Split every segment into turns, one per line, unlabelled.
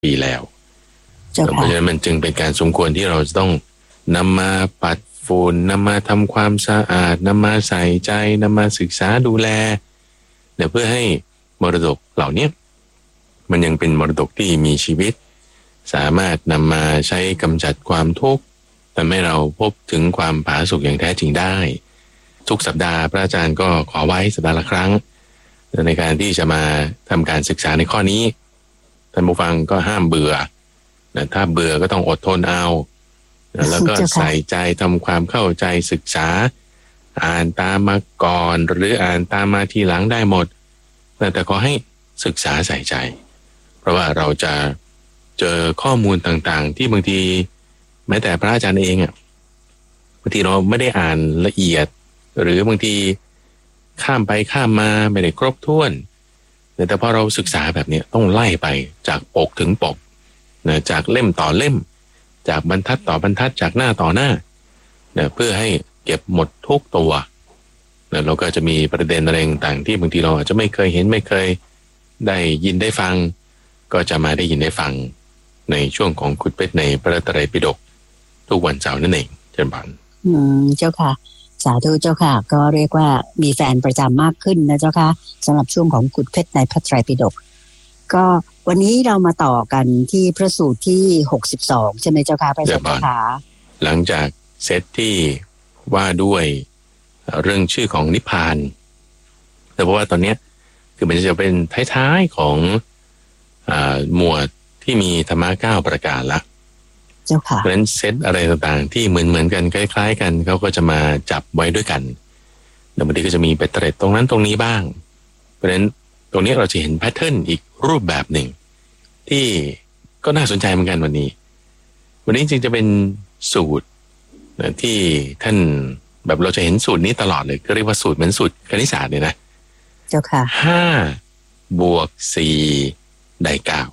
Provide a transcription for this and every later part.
ปีแล้วเพราะฉะนั้นมันจึงเป็นการสมควรที่เราจะต้องนำมาปัดฝุ่นนำมาทำความสะอาดนำมาใส่ใจนำมาศึกษาดูแลเพื่อให้มรดกเหล่านี้มันยังเป็นมรดกที่มีชีวิตสามารถนำมาใช้กำจัดความทุกข์ทำให้เราพบถึงความผาสุกอย่างแท้จริงได้ทุกสัปดาห์พระอาจารย์ก็ขอไว้สัปดาห์ละครั้งในการที่จะมาทำการศึกษาในข้อนี้ท่านผู้ฟังก็ห้ามเบื่อถ้าเบื่อก็ต้องอดทนเอาแล้วก็ใส่ใจทำความเข้าใจศึกษาอ่านตามมาก่อนหรืออ่านตามมาทีหลังได้หมดแต่ขอให้ศึกษาใส่ใจเพราะว่าเราจะเจอข้อมูลต่างๆที่บางทีแม้แต่พระอาจารย์เองบางทีเราไม่ได้อ่านละเอียดหรือบางทีข้ามไปข้ามมาไม่ได้ครบถ้วนแต่พอเราศึกษาแบบนี้ต้องไล่ไปจากปกถึงปกจากเล่มต่อเล่มจากบรรทัดต่อบรรทัดจากหน้าต่อหน้าเพื่อให้เก็บหมดทุกตัวเราก็จะมีประเด็นอะไรต่างๆที่บางทีเราอาจจะไม่เคยเห็นไม่เคยได้ยินได้ฟังก็จะมาได้ยินได้ฟังในช่วงของขุดเพชรในพระไตรปิฎกทุกวันเสาร์นั่นเองเชิญพัน
เจ้าค่ะสาธุเจ้าค่ะก็เรียกว่ามีแฟนประจำมากขึ้นนะเจ้าค่ะสำหรับช่วงของขุดเพชรในพระไตรปิฎกก็วันนี้เรามาต่อกันที่พระสูตรที่62ใช่ไหมเจ้าค่ะพระเจ้าค่ะ
หลังจากเซตที่ว่าด้วยเรื่องชื่อของนิพพานแต่เพราะว่าตอนนี้คือมันจะเป็นท้ายๆของหมวดที่มีธรรมะ9ประการละ
เจ้าค่ะ
เพราะฉะนั้นเซตอะไรต่างๆที่เหมือนกันคล้ายๆกันเขาก็จะมาจับไว้ด้วยกันแล้วบางทีก็จะมีไปเตร็ดตรงนั้นตรงนี้บ้างเพราะฉะนั้นตรงนี้เราจะเห็นแพทเทิร์นอีกรูปแบบหนึ่งที่ก็น่าสนใจเหมือนกันวันนี้จริงๆจะเป็นสูตรที่ท่านแบบเราจะเห็นสูตรนี้ตลอดเลยก็เรียกว่าสูตรเหมือนสูตรคณิตศาสตร์เลยนะ
เจ้าค่ะ
5 บวก 4 ได้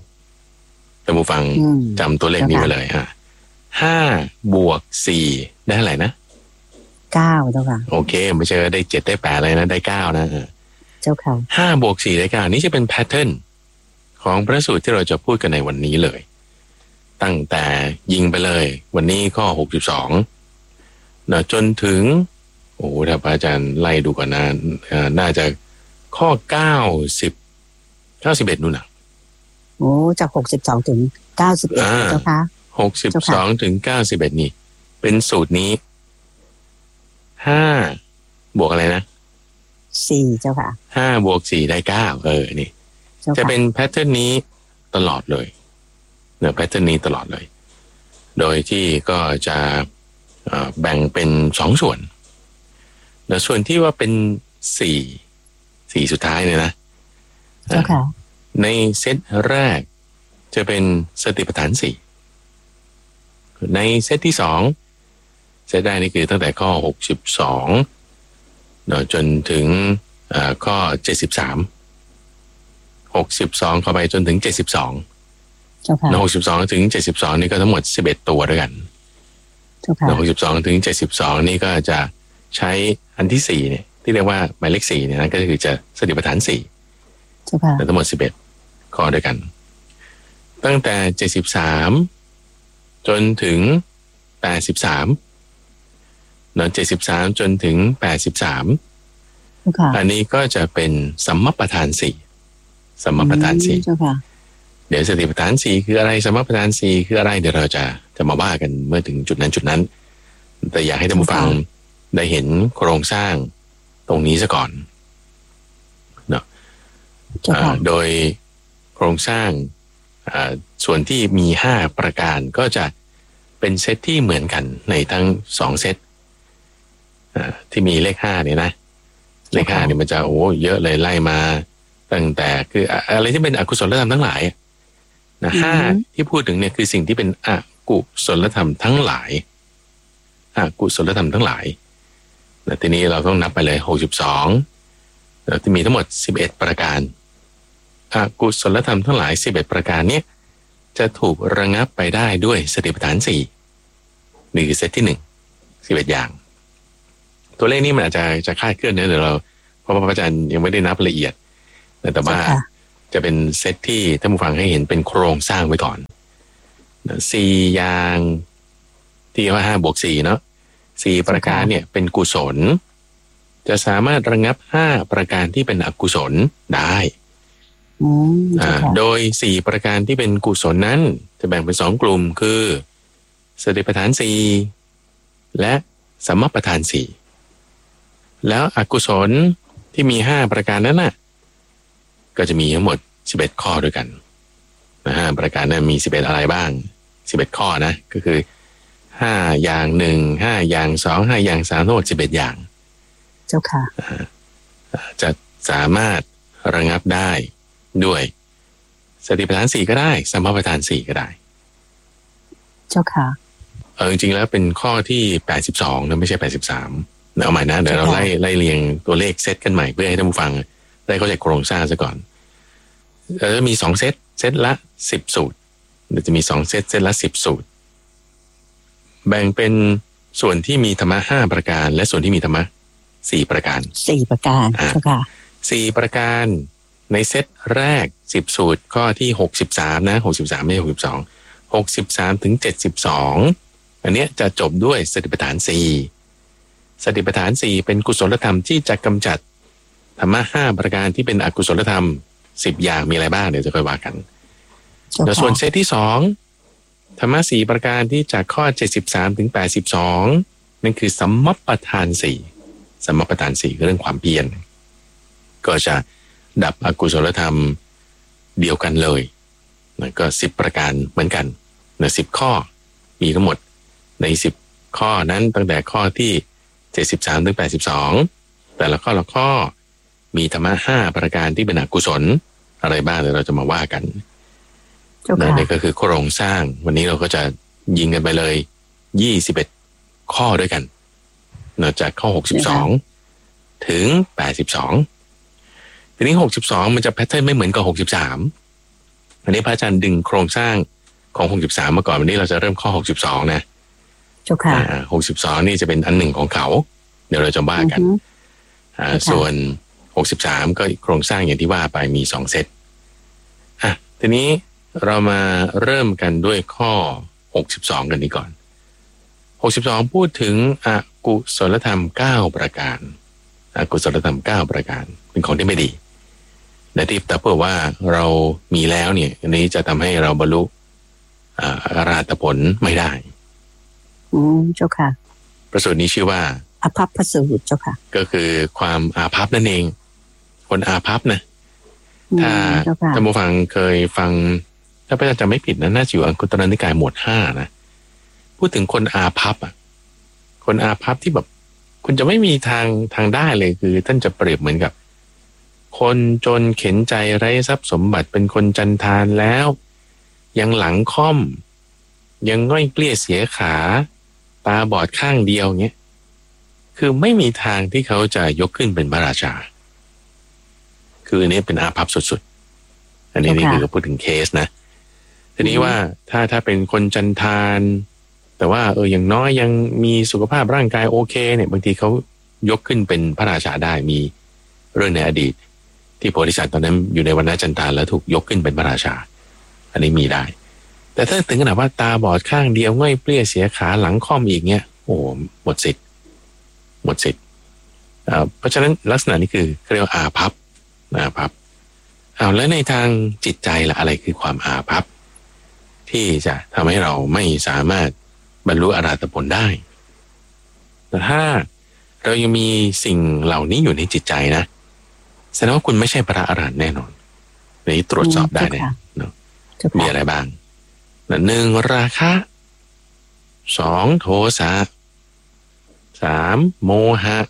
9ท่านผู้ฟังจำตัวเลขนี้ไว้เลย5 บวก 4 ได้เท่าไหร่นะ
9เจ้าค่ะ
โอเคไม่ใช่ได้7ได้8เลยนะได้9นะ
เจ้าค่ะ
5 บวก 4 ได้ 9นี่จะเป็นแพทเทิร์นของพระสูตรที่เราจะพูดกันในวันนี้เลยตั้งแต่ยิงไปเลยวันนี้ข้อ62นะจนถึงโอ้ถ้าอาจารย์ไล่ดูก่อนนะน่าจะข้อ91นู่นน่ะ
โอ้จาก62ถึง91เจ้าค่ะ
62ถึง91นี่เป็นสูตรนี้5 บวกอะไรนะ
4เจ้าค่ะ
5 บวก 4 ได้9นี่จะเป็นแพทเทิร์นนี้ตลอดเลยแพทเทิร์นนี้ตลอดเลยโดยที่ก็จะแบ่งเป็น2ส่วนส่วนที่ว่าเป็น4สุดท้ายเนี่ยนะในเซตแรกจะเป็นสติปัฏฐาน4ในเซตที่2เซตแรกนี่คือตั้งแต่ข้อ62จนถึงข้อ73 62เข้าไปจนถึง72แล้ว62ถึง72นี่ก็ทั้งหมด11ตัวด้วยกันแล้ว62ถึง72นี่ก็จะใช้อันที่4เนี่ยที่เรียกว่าหมายเลข4เนี่ยนะก็คือจะสติปัฏฐาน4แต่ทั้งหมด11ข้อด้วยกันตั้งแต่73จนถึง83แล้ว73จนถึง83อันนี้ก็จะเป็นสัมมัปปทาน4สัมมัปปทาน4เดี๋ยวสติปัฏฐาน4คืออะไรสัมมัปปทาน4คืออะไรเดี๋ยวเราจะมาว่ากันเมื่อถึงจุดนั้นแต่อยากให้ท่านผู้ฟังได้เห็นโครงสร้างตรงนี้ซะก่อนเนาะโดยโครงสร้างส่วนที่มี5ประการก็จะเป็นเซตที่เหมือนกันในทั้ง2เซตที่มีเลข5เนี่ยนะเลข5เนี่ยมันจะเยอะเลยไล่มาตั้งแต่คืออะไรที่เป็นอกุศลธรรมทั้งหลายนะ5ที่พูดถึงเนี่ยคือสิ่งที่เป็นอกุศลธรรมทั้งหลายอกุศลธรรมทั้งหลายทีนี้เราต้องนับไปเลย62ที่มีทั้งหมด11ประการอกุศลธรรมทั้งหลาย11ประการนี้จะถูกระงับไปได้ด้วยสติปัฏฐาน4นี่คือเซตที่1 11อย่างตัวเลขนี้มันอาจจะคลาดเคลื่อนนะเดี๋ยวเราเพราะว่าอาจารย์ยังไม่ได้นับละเอียดแต่ว่าจะเป็นเซตที่ท่านผู้ฟังให้เห็นเป็นโครงสร้างไว้ก่อน4อย่างที่ว่า5 บวก 4เนาะ4ประการเนี่ยเป็นกุศลจะสามารถระงับ5ประการที่เป็นอกุศลได้โดย4ประการที่เป็นกุศลนั้นจะแบ่งเป็น2กลุ่มคือสติปัฏฐาน4และสัมมาปัฏฐาน4แล้วอกุศลที่มี5ประการนั้นน่ะก็จะมีทั้งหมด11ข้อด้วยกัน5ประการนั้นมี11อะไรบ้าง11ข้อนะก็คือ5อย่าง1 5อย่าง2 5อย่าง3ทั้งหมด11อย่าง
เจ้าค่ะ
จะสามารถระงับได้ด้วยสติปัฏฐาน4ก็ได้สัมมาปัฏฐาน4ก็ได้
เจ้าค่ะ
จริงๆแล้วเป็นข้อที่82นะไม่ใช่83เอาใหม่นะเดี๋ยวเราไล่เรียงตัวเลขเซตกันใหม่เพื่อให้ท่านผู้ฟังได้เข้าใจโครงสร้างซะก่อนจะมี2เซตละ10สูตรจะมี2เซตละ10สูตรแบ่งเป็นส่วนที่มีธรรมะ5ประการและส่วนที่มีธรรมะ4ประการ
4ประการเจ้าค่ะ
4ประการในเซตแรก10สูตรข้อที่63นะ63ไม่ใช่63ถึง72อันเนี้ยจะจบด้วยสติปัฏฐาน4สติปัฏฐาน4เป็นกุศลธรรมที่จะกำจัดธรรมะ5ประการที่เป็นอกุศลธรรม10อย่างมีอะไรบ้างเดี๋ยวจะค่อยว่ากันแล้วส่วนเซตที่2ธรรมะ4ประการที่จากข้อ73ถึง82นั่นคือสัมมัปปทาน4สัมมัปปทาน4คือเรื่องความเพียรก็จะดับอกุศลธรรมเดียวกันเลยนะก็10ประการเหมือนกันนะ10ข้อมีทั้งหมดใน10ข้อนั้นตั้งแต่ข้อที่73ถึง82แต่ละข้อมีธรรมะ5ประการที่เป็นอกุศลอะไรบ้างเดี๋ยวเราจะมาว่ากันนี่ก็คือโครงสร้างวันนี้เราก็จะยิงกันไปเลย21ข้อด้วยกันจากข้อ62ถึง82ทีนี้62มันจะแพทเทิร์นไม่เหมือนกับ63อันนี้พระอาจารย์ดึงโครงสร้างของ63มาก่อนวันนี้เราจะเริ่มข้อ62นะ
เจ้าค่ะ
62นี่จะเป็นอันหนึ่งของเขาเดี๋ยวเราจะว่ากันส่วน63ก็โครงสร้างอย่างที่ว่าไปมี2เซตทีนี้เรามาเริ่มกันด้วยข้อ62กันนี้ก่อน62พูดถึงอกุศลธรรม9ประการอกุศลธรรม9ประการเป็นของที่ไม่ดีแต่ที่แต่เพื่อว่าเรามีแล้วเนี่ยอันนี้จะทำให้เราบรรลุอรหัตผลไม่ได้
เจ้าค่ะ
ประสูตรนี้ชื่อว่า
อาภัพพสูตรเจ้าค่ะ
ก็คือความอาภัพนั่นเองคนอาภัพนะถ้าท่านผู้ฟังเคยฟังถ้าพระอาจารย์จำไม่ผิดนะน่าจะอยู่อังคุตรนิกายหมวด5นะพูดถึงคนอาภัพคนอาภัพที่แบบคุณจะไม่มีทางได้เลยคือท่านจะเปรียบเหมือนกับคนจนเข็นใจไร้ทรัพย์สมบัติเป็นคนจันทานแล้วยังหลังค่อมยังง่อยเกลี้ยเสียขาตาบอดข้างเดียวเงี้ยคือไม่มีทางที่เขาจะยกขึ้นเป็นพระราชาคืออันนี้เป็นอาภัพสุดๆอันนี้นี่คือพูดถึงเคสนะทีนี้ว่าถ้าเป็นคนจันทานแต่ว่าอย่างน้อยยังมีสุขภาพร่างกายโอเคเนี่ยบางทีเขายกขึ้นเป็นพระราชาได้มีเรื่องในอดีตที่โพธิสัตว์ตอนนั้นอยู่ในวรรณจันทานแล้วถูกยกขึ้นเป็นพระราชาอันนี้มีได้แต่ถ้าถึงขนาดว่าตาบอดข้างเดียวง่อยเปรี้ยเสียขาหลังค่อมอีกเนี่ยโอ้หมดสิทธิ์เพราะฉะนั้นลักษณะนี้คือเรียกว่าอาภัพแล้วในทางจิตใจล่ะอะไรคือความอาภัพที่จะทำให้เราไม่สามารถบรรลุอรหัตผลได้แต่ถ้าเรายังมีสิ่งเหล่านี้อยู่ในจิตใจนะแสดงว่าคุณไม่ใช่พระอรหันต์แน่นอนนี่ตรวจสอบได้เลยมีอะไรบ้าง1ราคะ2โทสะ3โมหะ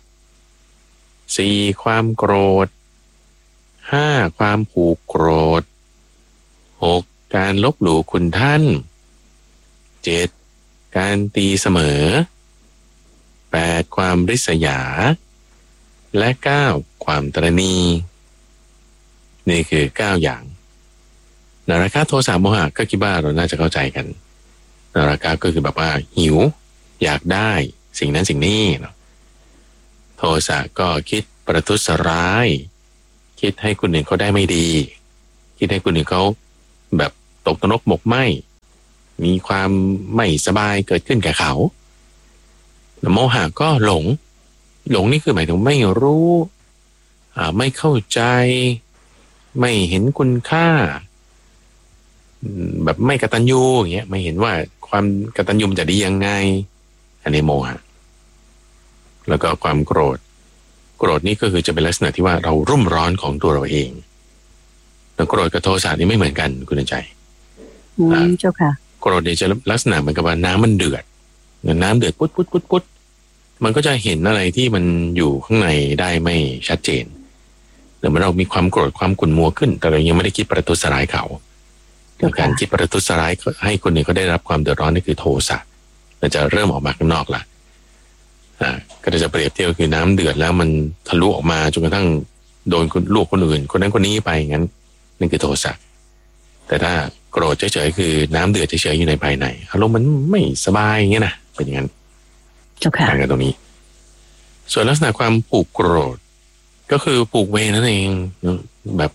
4ความโกรธ5ความผูกโกรธ6การลบหลู่คุณท่าน7การตีเสมอ8ความริษยาและ9ความตระหนี่นี่คือ9อย่างราคะโทสะโมหะก็คิดว่าเราน่าจะเข้าใจกันราคะก็คือแบบว่าหิวอยากได้สิ่งนั้นสิ่งนี้เนาะโทสะก็คิดประทุษร้ายคิดให้คนอื่นเขาได้ไม่ดีคิดให้คนอื่นเขาแบบตกนรกหมกไหมมีความไม่สบายเกิดขึ้นแก่เขาโมหะก็หลงนี่คือหมายถึงไม่รู้ไม่เข้าใจไม่เห็นคุณค่าแบบไม่กตัญญูอย่างเงี้ยไม่เห็นว่าความกตัญญูจะดียังไงอันนี้โมหะแล้วก็ความโกรธนี่ก็คือจะเป็นลักษณะที่ว่าเรารุ่มร้อนของตัวเราเองแล้วโกรธกับโทสะนี่ไม่เหมือนกันคุณใจ
เจ้าค่ะ
โกรธเนี่ยจะลักษณะเหมือนกับว่าน้ำมันเดือดน้ำเดือดปุ๊ดมันก็จะเห็นอะไรที่มันอยู่ข้างในได้ไม่ชัดเจนหรือเรามีความโกรธความขุ่นมัวขึ้นแต่เรายังไม่ได้คิดประทุษร้ายเขาการคิดประทุษร้ายให้คนอื่นเขาได้รับความเดือดร้อนนี่คือโทสะมันจะเริ่มออกมาข้างนอกละก็จะเปรียบเทียบคือน้ำเดือดแล้วมันทะลุออกมาจนกระทั่งโดนลูกคนอื่นคนนั้นคนนี้ไปงั้นนั่นคือโทสะแต่ถ้าโกรธเฉยๆคือน้ำเดือดเฉยๆอยู่ในภายในอารมณ์มันไม่สบายอย่างเงี้ยนะเป็นอย่างนั้นต่างกันตรงนี้ส่วนลักษณะความผูกโกรธก็คือผูกเวรนั่นเองแบบ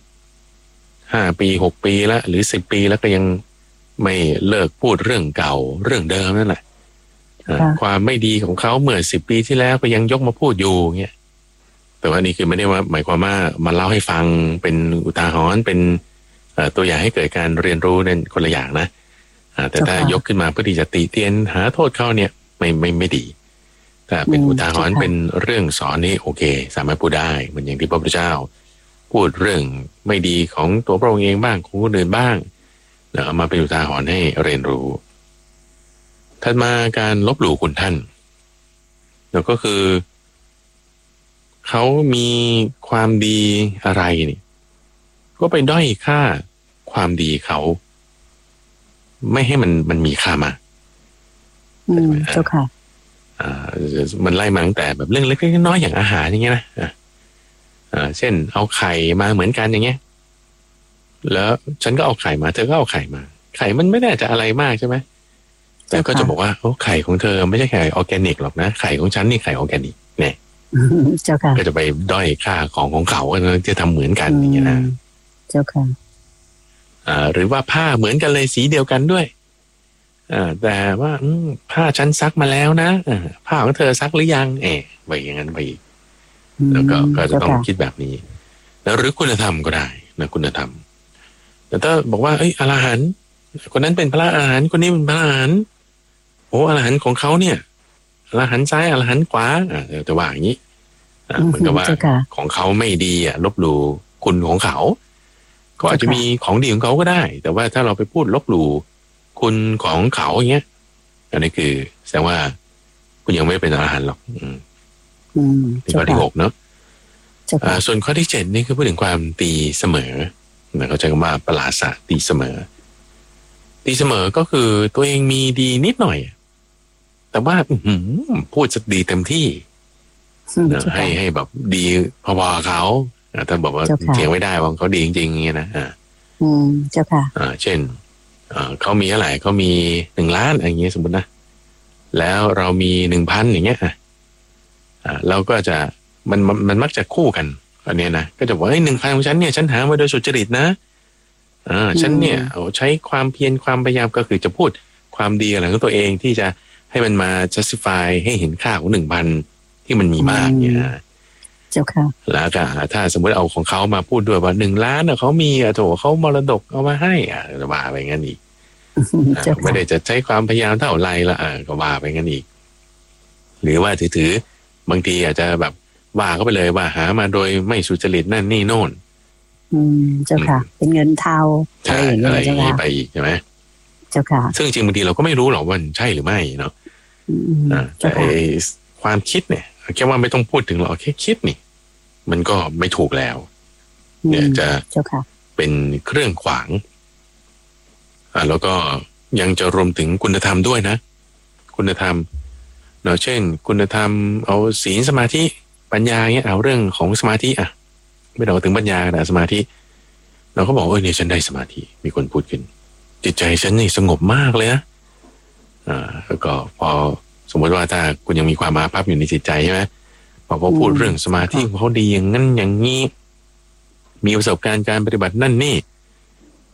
5 ปี6 ปีแล้วหรือ10 ปีแล้วก็ยังไม่เลิกพูดเรื่องเก่าเรื่องเดิมนั่นแหละความไม่ดีของเขาเมื่อ10 ปีที่แล้วก็ยังยกมาพูดอยู่เงี้ยแต่ว่านี่คือไม่ได้ว่าหมายความว่ามาเล่าให้ฟังเป็นอุทาหรณ์เป็นตัวอย่างให้เกิดการเรียนรู้นั่นคนละอย่างนะแต่ถ้ายกขึ้นมาเพื่อที่จะติเตียนหาโทษเขาเนี่ยไม่ดีแต่เป็นอุทาหรณ์เป็นเรื่องสอนนี่โอเคสามารถพูดได้เหมือนอย่างที่พระพุทธเจ้าพูดเรื่องไม่ดีของตัวพระองค์เองบ้างของคนอื่นบ้างแล้วเอามาเป็นอุทาหรณ์ให้เรียนรู้ถัดมาการลบหลู่คุณท่านแล้วก็คือเขามีความดีอะไรนี่ก็ไปด้อยค่าความดีเขาไม่ให้มันมีค่ามาก
เจ้าค่ะ
มันไล่มาตั้งแต่แบบเรื่องเล็กๆน้อยๆอย่างอาหารอย่างเงี้ยนะเช่นเอาไข่มาเหมือนกันอย่างเงี้ยแล้วฉันก็เอาไข่มาเธอก็เอาไข่มาไข่มันไม่ได้จะอะไรมากใช่ไหมแต่ก็จะบอกว่าโอ้ไข่ของเธอไม่ใช่ไข่ออร์แกนิกหรอกนะไข่ของฉันนี่ไข่ออร์แกนิกเนี่ย
เจ้าค่ะ
ก็จะไปด้อยค่าของเขาจะทำเหมือนกันอย่างเงี้ยนะ
เจ้าค่ะ
หรือว่าผ้าเหมือนกันเลยสีเดียวกันด้วยแต่ว่าผ้าฉันซักมาแล้วนะผ้าของเธอซักหรือยังไปอย่างนั้นไปอีกแล้วก็จะต้องคิดแบบนี้แล้วหรือคุณธรรมก็ได้นะคุณธรรมแต่ถ้าบอกว่าอรหันต์คนนั้นเป็นพระอรหันต์คนนี้เป็นพระอรหันต์โอ้อรหันต์ของเขาเนี่ยอรหันต์ซ้ายอรหันต์ขวาแต่ว่าอย่างนี้เหมือนกับว่าของเขาไม่ดีลบหลู่คุณของเขาก็อาจจะมีของดีของเขาก็ได้แต่ว่าถ้าเราไปพูดลบหลู่คุณของเขาอย่างเงี้ยอันนี้คือแสดงว่าคุณยังไม่เป็นอรหันต์หรอกเป็นข้อที่6เนาะส่วนข้อที่7นี่คือพูดถึงความตีเสมอเขาใช้คำว่าปราศะตีเสมอก็คือตัวเองมีดีนิดหน่อยแต่ว่าพูดจะดีเต็มที่ให้แบบดีพอๆเขาถ้าบอกว่าเถียงไม่ได้ว่าเขาดีจริงๆอย่างเงี้ยนะ
เจ้าค่ะ
เช่นเขามีอะไรเขามี1 ล้านอย่างเงี้ยสมมตินะแล้วเรามี 1,000 อย่างเงี้ยเราก็จะมันมักจะคู่กันอันนี้นะก็จะบอก1,000ของฉันเนี่ยฉันหามาโดยสุจริตนะฉันเนี่ยใช้ความเพียรความพยายามก็คือจะพูดความดีอะไรของตัวเองที่จะให้มันมา justify ให้เห็นค่าของ 1,000 ที่มันมีมากเนี่ย
เจ้าค่ะ
แล้วก็ถ้าสมมติเอาของเขามาพูดด้วยว่า1 ล้านเขามีโถเขามรดกเอามาให้จะว่าไปงั้นอีกไม่ได้จะใช้ความพยายามเท่าไรละก็ว่าไปงั้นอีกหรือว่าถือบางทีอาจจะแบบว่าเขาไปเลยว่าหามาโดยไม่สุจริตนั่นนี่โน่น
เจ้าค่ะเป็นเงินเทา
อะไรอย่างนี้ไปอีกใช่ไหม
เจ้าค่ะ
ซึ่งจริงบางทีเราก็ไม่รู้หรอกว่าใช่หรือไม่เนาะแต่ความคิดเนี่ยแค่ว่าไม่ต้องพูดถึงหรอกแค่คิดนี่มันก็ไม่ถูกแล้วเนี่ยจะเป็นเครื่องขวางแล้วก็ยังจะรวมถึงคุณธรรมด้วยนะคุณธรรมเนาะเช่นคุณธรรมเอาศีลสมาธิปัญญาเนี่ยเอาเรื่องของสมาธิไม่ต้องถึงปัญญาแต่สมาธิเราก็บอกเนี่ยฉันได้สมาธิมีคนพูดขึ้นจิตใจฉันนี่สงบมากเลยนะแล้วก็พอสมมติว่าถ้าคุณยังมีความอาภัพอยู่ในจิตใจใช่ไหมพอพูดเรื่องสมาธิของเขาดีอย่างนั้นอย่างนี้มีประสบการณ์การปฏิบัตินั่นนี่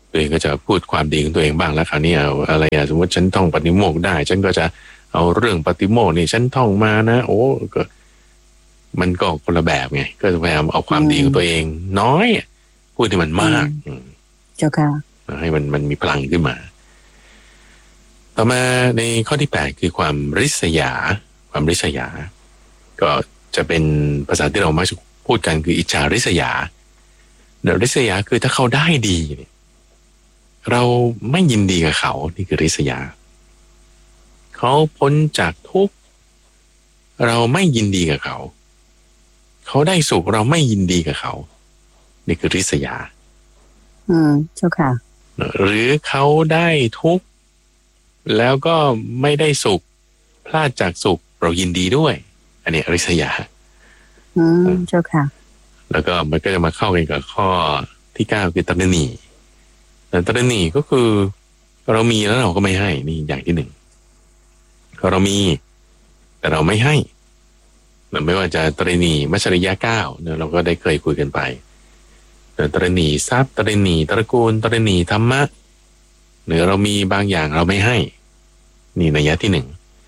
ตัวเองก็จะพูดความดีของตัวเองบ้างแล้วคราวนี้เอาอะไรสมมติฉันท่องปฏิโมกข์ได้ฉันก็จะเอาเรื่องปฏิโมกข์นี่ฉันท่องมานะโอ้ก็มันก็คนละแบบไงก็พยายามเอาความดีของตัวเองน้อยพูดที่มันมาก
เจ้าค่ะ
ให้มันมีพลังขึ้นมาต่อมาในข้อที่8คือความริษยาความริษยาก็จะเป็นภาษาที่เรามักจะพูดกันคืออิจฉาริษยาริษยาคือถ้าเขาได้ดีเราไม่ยินดีกับเขานี่คือริษยาเขาพ้นจากทุกข์เราไม่ยินดีกับเขาเขาได้สุขเราไม่ยินดีกับเขานี่คือริษยา
เจ้าค่ะ
หรือเขาได้ทุกข์แล้วก็ไม่ได้สุขพลาดจากสุขเรายินดีด้วยอันนี้ริษยา
เจ้าค่ะ
แล้วก็มันก็จะมาเข้ากันกับข้อที่9คือตระหนี่ตระหนี่ก็คือเรามีแล้วเราก็ไม่ให้นี่อย่างที่1เรามีแต่เราไม่ให้ไม่ว่าจะตระหนี่มัชริยะ9เนี่ยเราก็ได้เคยคุยกันไปตระหนี่ทรัพย์ตระหนี่ตระกูลตระหนี่ธรรมะหรือเรามีบางอย่างเราไม่ให้นี่นัยยะที่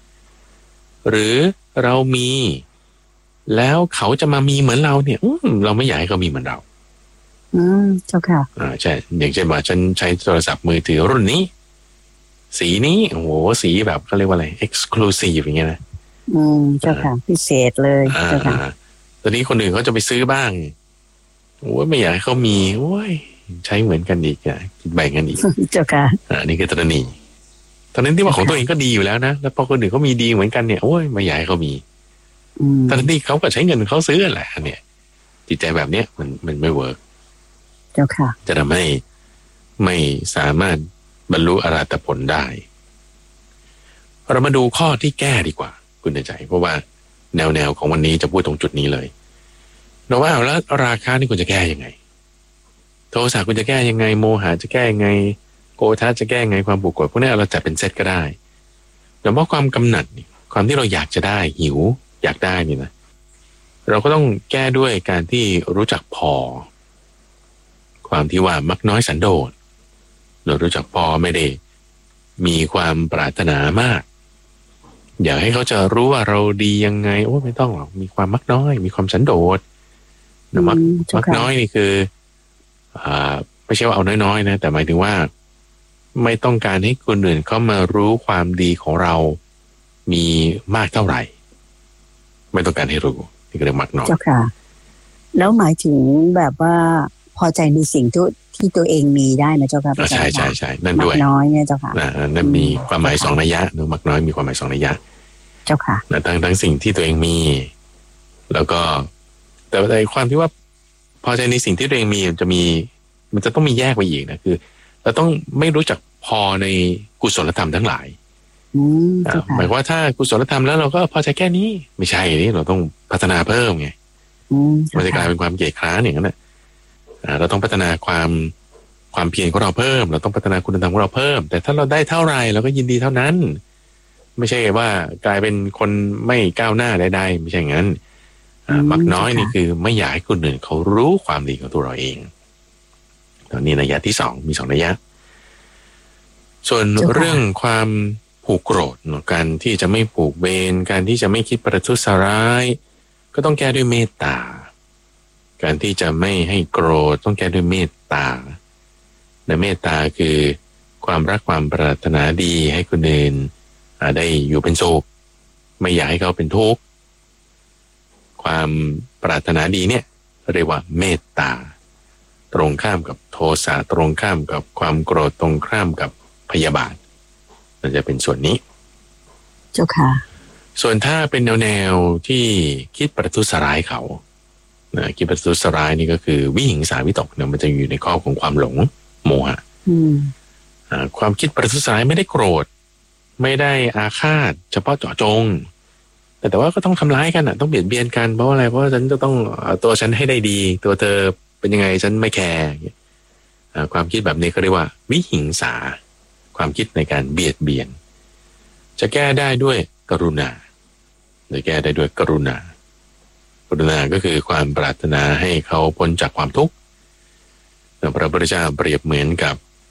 1หรือเรามีแล้วเขาจะมามีเหมือนเราเนี่ยเราไม่อยากให้เขามีเหมือนเรา
เจ้าค่ะ
ใช่อย่างเช่นว่าฉันใช้โทรศัพท์มือถือรุ่นนี้สีนี้โอ้โหสีแบบเขาเรียกว่าอะไร exclusive อย่างเงี้ยนะ
เจ้าค่ะพิเศษเลยเจ้าค่ะ
ตอนนี้คนอื่นเขาจะไปซื้อบ้างโอ้ยไม่อยากให้เขามีโอ้ยใช้เหมือนกันอีกอ่ะแบ่งกันอีก
เจ้าค่ะ
นี่คือตระหนี่ตอนนั้นที่ว่าของตัวเองก็ดีอยู่แล้วนะแล้วพอคนอื่นเขามีดีเหมือนกันเนี่ยโอ้ยไม่อยากให้เขามีตอนที่เขาก็ใช้เงินเขาซื้อแหละเนี่ยจิตใจแบบเนี้ยมันไม่เวิร์ก
เจ้าค่ะ
จะทำให้ไม่สามารถบรรลุอรหัตผลได้เรามาดูข้อที่แก้ดีกว่าคุณใจเพราะว่าแนวของวันนี้จะพูดตรงจุดนี้เลยเราว่าแล้วราคะนี่คุณจะแก้ยังไงโทสะคุณจะแก้ยังไงโมหะจะแก้ยังไงโกฏะจะแก้ยังไงความผูกกดพวกนี้เราจัดเป็นเซตก็ได้แต่ว่าความกำหนัดความที่เราอยากจะได้หิวอยากได้นี่นะเราก็ต้องแก้ด้วยการที่รู้จักพอความที่ว่ามักน้อยสันโดษเรารู้จักพอไม่ได้มีความปรารถนามากอยากให้เขาจะรู้ว่าเราดียังไงโอ้ไม่ต้องหรอกมีความมักน้อยมีความสันโดษมักน้อยนี่คือไม่ใช่ว่าเอาน้อยๆนะแต่หมายถึงว่าไม่ต้องการให้คนอื่นเขามารู้ความดีของเรามีมากเท่าไหร่ไม่ต้องการให้รู้นี่ก็เรียกมักน้อย
เจ้าค่ะแล้วหมายถึงแบบว่าพอใจในสิ่งที่ตัวเองมีได้นะเจ้าค่ะ
ใช่ใช่ใช่นั่นด้วย
มักน้อยเนี่ยเจ้าค่ะ
นั่นมีความหมาย2นัยยะหรือมักน้อยมีความหมาย2นัยยะ
เจ้าค่ะ
ทั้งสิ่งที่ตัวเองมีแล้วก็แต่ในความที่ว่าพอใจในสิ่งที่ตัวเองมีมันจะต้องมีแยกไปอีกนะคือเราต้องไม่รู้จักพอในกุศลธรรมทั้งหลายหมายว่าถ้ากุศลธรรมแล้วเราก็พอใจแค่นี้ไม่ใช่นี่เราต้องพัฒนาเพิ่มไงมันจะกลายเป็นความเกียจคร้านอย่างนั้นแหละเราต้องพัฒนาความเพียรของเราเพิ่มเราต้องพัฒนาคุณธรรมของเราเพิ่มแต่ถ้าเราได้เท่าไรเราก็ยินดีเท่านั้นไม่ใช่ว่ากลายเป็นคนไม่ก้าวหน้าใดๆไม่ใช่อย่างนั้นมักน้อยนี่คือไม่อยากให้คนอื่นเขารู้ความดีของตัวเราเองตอนนี้นัยยะที่2มี2นัยยะส่วนเรื่องความผูกโกรธการที่จะไม่ผูกเวรการที่จะไม่คิดประทุษร้ายก็ต้องแก้ด้วยเมตตาการที่จะไม่ให้โกรธต้องแก้ด้วยเมตตาและเมตตาคือความรักความปรารถนาดีให้คนอื่นได้อยู่เป็นสุขไม่อยากให้เขาเป็นทุกข์ความปรารถนาดีเนี่ยเรียกว่าเมตตาตรงข้ามกับโทสะตรงข้ามกับความโกรธตรงข้ามกับพยาบาทมันจะเป็นส่วนนี้
เจ้าค่ะ
ส่วนถ้าเป็นแนวที่คิดประทุษร้ายเขาคิดประทุษร้ายนี่ก็คือวิหิงสาวิตกเนี่ยมันจะอยู่ในข้อของความหลงโมหะความคิดประทุษร้ายไม่ได้โกรธไม่ได้อาฆาตเฉพาะเจาะจงแต่ว่าก็ต้องทำร้ายกันต้องเบียดเบียนกันเพราะอะไรเพราะฉันจะต้องตัวฉันให้ได้ดีตัวเธอเป็นยังไงฉันไม่แคร์ความคิดแบบนี้เขาเรียกว่าวิหิงสาความคิดในการเบียดเบียนจะแก้ได้ด้วยกรุณาหรือแก้ได้ด้วยกรุณากรุณาก็คือความปรารถนาให้เขาพ้นจากความทุกข์พระพุทธเจ้าเปรียบเหมือนกับ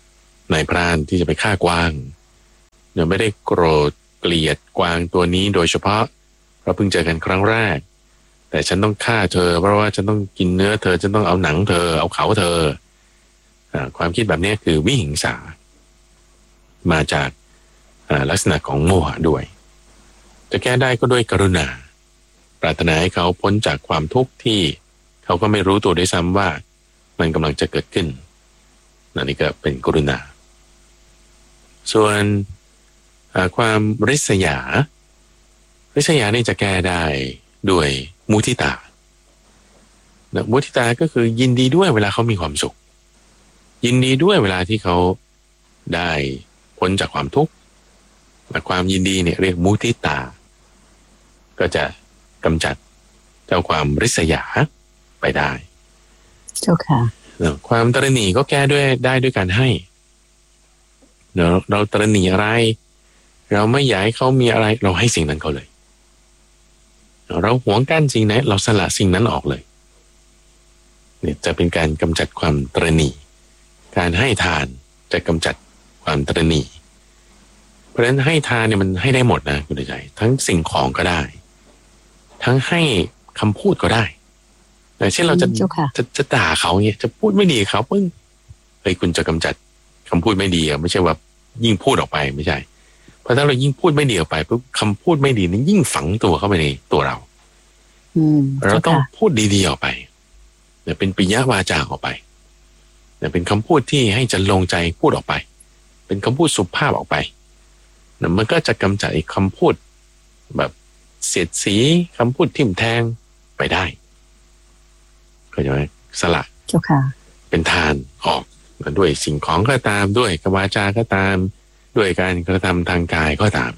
นายพรานที่จะไปฆ่ากวางเนี่ยไม่ได้โกรธเกลียดกวางตัวนี้โดยเฉพาะเพราะเพิ่งเจอกันครั้งแรกแต่ฉันต้องฆ่าเธอเพราะว่าฉันต้องกินเนื้อเธอฉันต้องเอาหนังเธอเอาเขาเธอความคิดแบบนี้คือวิหิงสามาจากลักษณะของโมหะด้วยจะแก้ได้ก็ด้วยกรุณาปรารถนาให้เขาพ้นจากความทุกข์ที่เขาก็ไม่รู้ตัวด้วยซ้ำว่ามันกำลังจะเกิดขึ้นนี่ก็เป็นกรุณาส่วนความริษยานี่จะแก้ได้ด้วยมุทิตามุทิตาก็คือยินดีด้วยเวลาเขามีความสุขยินดีด้วยเวลาที่เขาได้พ้นจากความทุกข์ความยินดีเนี่ยเรียกมุทิตาก็จะกำจัดเจ้าความริษยาไปได้
เจ้าค่ะ
ความตระหนี่ก็แก้ได้ด้วยการให้เราตระหนี่อะไรเราไม่อยากให้เขามีอะไรเราให้สิ่งนั้นเขาเลยเราหวงกั้นสิ่งไหนเราสละสิ่งนั้นออกเลยเนี่ยจะเป็นการกำจัดความตระหนี่การให้ทานจะกำจัดความตระหนี่เพราะฉะนั้นให้ทานเนี่ยมันให้ได้หมดนะคุณใจทั้งสิ่งของก็ได้ทั้งให้คำพูดก็ได้แต่เช่นเราจะด่าเขาเนี่ยจะพูดไม่ดีเขาปึ้งคุณจะกำจัดคำพูดไม่ดีไม่ใช่ว่ายิ่งพูดออกไปไม่ใช่เพราะถ้าเรายิ่งพูดไม่ดีออกไปปุ๊บคำพูดไม่ดีนั้นยิ่งฝังตัวเข้าไปในตัวเราเราต้องพูดดีๆออกไปเนี่ยเป็นปิยวาจาออกไปเนี่ยเป็นคำพูดที่ให้จะลงใจพูดออกไปเป็นคำพูดสุภาพออกไปเนี่ยมันก็จะกำจัดคำพูดแบบเสียดสีคำพูดทิ่มแทงไปได้เข้าใจไหมสละเป็นทานออกด้วยสิ่งของก็ตามด้วยวาจาก็ตามด้วยการกระทำทางกายก็ตาม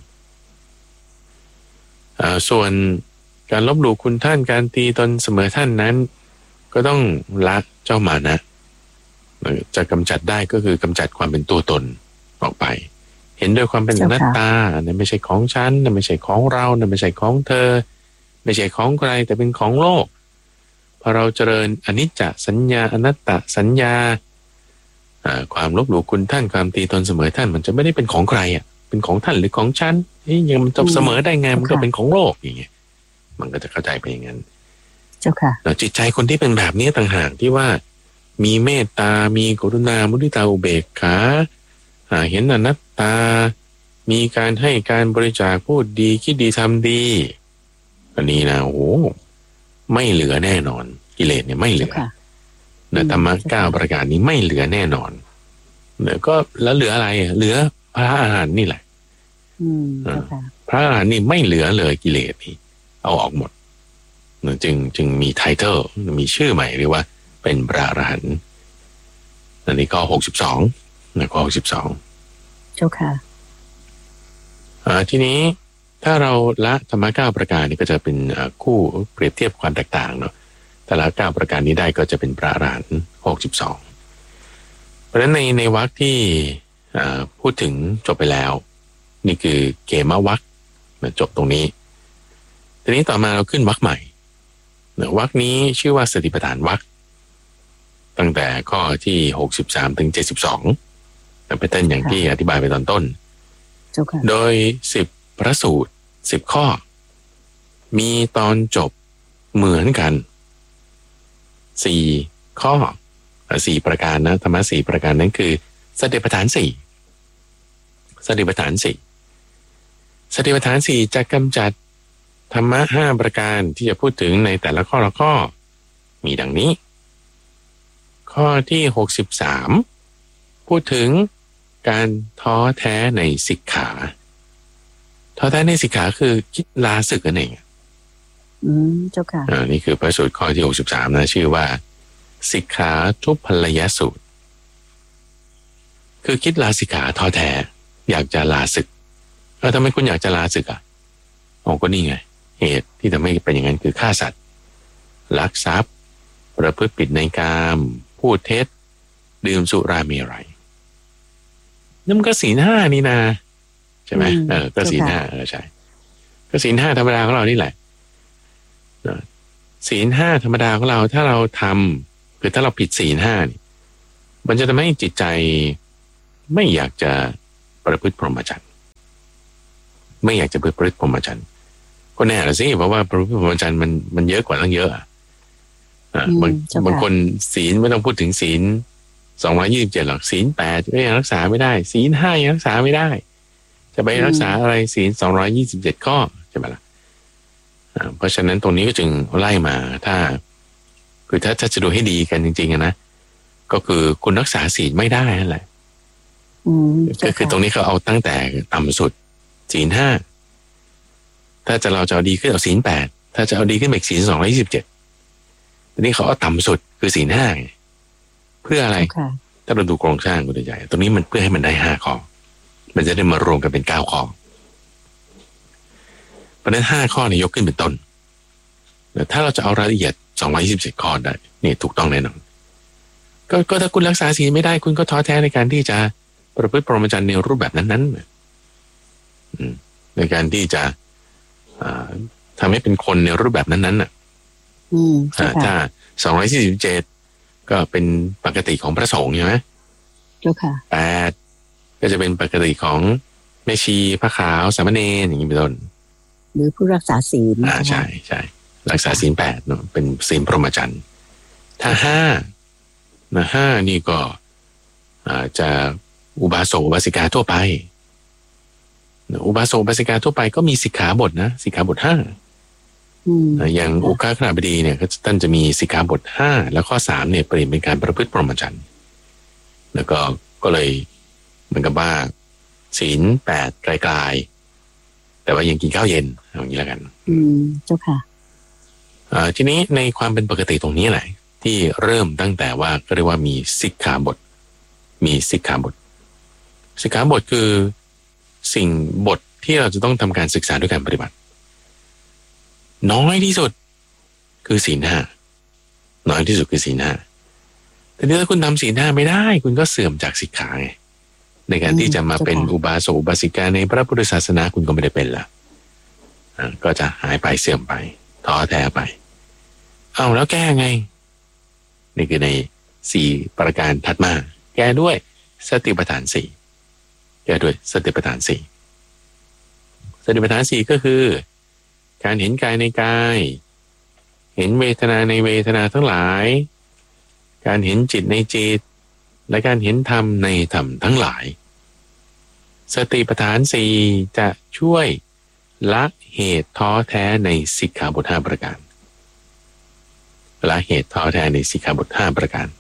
ส่วนการลบหลู่คุณท่านการตีตนเสมอท่านนั้นก็ต้องละเจ้ามานะจะกำจัดได้ก็คือกำจัดความเป็นตัวตนออกไปเห็นด้วยความเป็นอนัตตานั่นไม่ใช่ของฉันนั่นไม่ใช่ของเรานั่นไม่ใช่ของเธอไม่ใช่ของใครแต่เป็นของโลกพอเราเจริญอนิจจสัญญาอนัตตสัญญาความลบหลู่คุณท่านความตีตนเสมอท่านมันจะไม่ได้เป็นของใครเป็นของท่านหรือของฉันยังมันจะเสมอได้ไงมันก็เป็นของโลกอย่างเงี้ยมันก็จะเข้าใจไปอย่างนั้น
เจ้าค่ะ
จิตใจคนที่เป็นแบบนี้ต่างหากที่ว่ามีเมตตามีกรุณามุทิตาอุเบกขาเห็นอนัตตามีการให้การบริจาคพูดดีคิดดีทำดีอันนี้นะโอ้โหไม่เหลือแน่นอนกิเลสเนี่ยไม่เหลือธรรมะ9ประการนี้ไม่เหลือแน่นอนเนี่ยก็แล้วเหลืออะไรเหลือพระอรหันต์นี่แหละพระอรหันต์นี่ไม่เหลือเลยกิเลสนี่เอาออกหมดจึงมีไทเทลมีชื่อใหม่เรียกว่าเป็นพระอรหันต์อันนี้ข้อ62นะข้อ62
เจ้าค่ะ
ทีนี้ถ้าเราละธรรมะ9ประการนี้ก็จะเป็นคู่เปรียบเทียบความแตกต่างเนาะแต่ละ9ประการนี้ได้ก็จะเป็นพระอรหันต์62เพราะฉะนั้นในวรรคที่พูดถึงจบไปแล้วนี่คือเกมวรรคจบตรงนี้ทีนี้ต่อมาเราขึ้นวรรคใหม่วรรคนี้ชื่อว่าสติปัฏฐานวรรคตั้งแต่ข้อที่63ถึง72เป็นต้นอย่างที่อธิบายไปตอนต้นโดย10พระสูตร10ข้อมีตอนจบเหมือนกัน4ข้อ4ประการนะธรรมะ4ประการนั้นคือสติปัฏฐาน4สติปัฏฐาน4สติปัฏฐาน4จะกำจัดธรรมะ5ประการที่จะพูดถึงในแต่ละข้อละข้อมีดังนี้ข้อที่63พูดถึงการท้อแท้ในสิกขาท้อแท้ในสิกขาคือคิดลาศึกนั่นเอง
เจ้าค่ะ
นี่คือพระสูตรข้อที่63นะชื่อว่าสิกขาทุพพลยสูตรคือคิดลาสิกขาท้อแท้อยากจะลาศึกทำไมคุณอยากจะลาศึกก็นี่ไงเหตุที่ทำให้เป็นอย่างนั้นคือฆ่าสัตว์ลักทรัพย์ประพฤติผิดในกามพูดเท็จดื่มสุราเมรัยนั่นมันก็ศีล5นี่นะใช่ไหมก็ศีล5ใช่ก็ศีล5ธรรมดาของเรานี่แหละศีล5ธรรมดาของเราถ้าเราทำคือถ้าเราผิดศีล5นี่มันจะทำให้จิตใจไม่อยากจะประพฤติพรหมจรรย์ไม่อยากจะประพฤติพรหมจรรย์ก็แน่ละสิเพราะว่าประพฤติพรหมจรรย์มันเยอะกว่าตั้งเยอะบางคนศีลไม่ต้องพูดถึงศีล227หรอกศีล8ก็ยังรักษาไม่ได้ศีล5ยังรักษาไม่ได้จะไปรักษาอะไรศีล227ข้อใช่ไหมล่ะเพราะฉะนั้นตรงนี้ก็จึงไล่มาถ้าจะดูให้ดีกันจริงๆนะก็คือคุณรักษาศีลไม่ได้นั่นแหละก็คือตรงนี้เขาเอาตั้งแต่ต่ำสุดศีล5ถ้าเราจะเอาดีขึ้นเอาศีล8ถ้าจะเอาดีขึ้นไปศีล227ทีนี้เขาเอาต่ำสุดคือศีล5เพื่ออะไรถ้าเราดูโครงสร้างคุณใหญ่ตรงนี้มันเพื่อให้มันได้5ข้อมันจะได้มารวมกันเป็น9ข้อเพราะฉะนั้น5ข้อนี้ยกขึ้นเป็นต้นแต่ถ้าเราจะเอารายละเอียด227ข้อได้นี่ถูกต้องแน่นอนก็ถ้าคุณรักษาศีลไม่ได้คุณก็ท้อแท้ในการที่จะประพฤติพรหมจรรย์ในรูปแบบนั้นในการที่จะทำให้เป็นคนในรูปแบบนั้นถ้า247ก็เป็นปกติของพระสงฆ์ใช่ไหม
เจ้าค่ะ
8ก็จะเป็นปกติของแม่ชีพระขาวสามเณรอย่างนี้เป็นต้น
หรือผู้รักษาศีล
ใช่รักษาศีล8เนาะเป็นศีลพรหมจรรย์ถ้า5นี่ก็จะอุบาสกอุบาสิกาทั่วไปอุบาสกอุบาสิกาทั่วไปก็มีสิกขาบทนะสิกขาบท5อย่างอุกาขณบดีเนี่ยก็ท่านจะมีสิกขาบท5แล้วข้อ3เนี่ยเปลี่ยนเป็นการประพฤติพรหมจรรย์แล้วก็เลยเหมือนกับว่าศีล8ไกลๆแต่ว่ายังกินข้าวเย็นอย่างนี้แล้วกัน
เจ้าค่ะ
ทีนี้ในความเป็นปกติตรงนี้แหละที่เริ่มตั้งแต่ว่าก็เรียกว่ามีสิกขาบทสิกขาบทคือสิ่งบทที่เราจะต้องทำการศึกษาด้วยการปฏิบัติน้อยที่สุดคือศีล5น้อยที่สุดคือศีล5แต่ถ้าคุณทำศีล5ไม่ได้คุณก็เสื่อมจากสิกขาไงในการที่จะมาเป็นอุบาสกอุบาสิกาในพระพุทธศาสนาคุณก็ไม่ได้เป็นละก็จะหายไปเสื่อมไปท้อแท้ไปเอาแล้วแก้ไงนี่คือใน4ประการถัดมาแก้ด้วยสติปัฏฐาน4แก้ด้วยสติปัฏฐาน4สติปัฏฐาน4ก็คือการเห็นกายในกายเห็นเวทนาในเวทนาทั้งหลายการเห็นจิตในจิตและการเห็นธรรมในธรรมทั้งหลายสติปัฏฐาน4จะช่วยละเหตุท้อแท้ในสิกขาบท5ประการละเหตุท้อแท้ในสิกขาบท5ประการ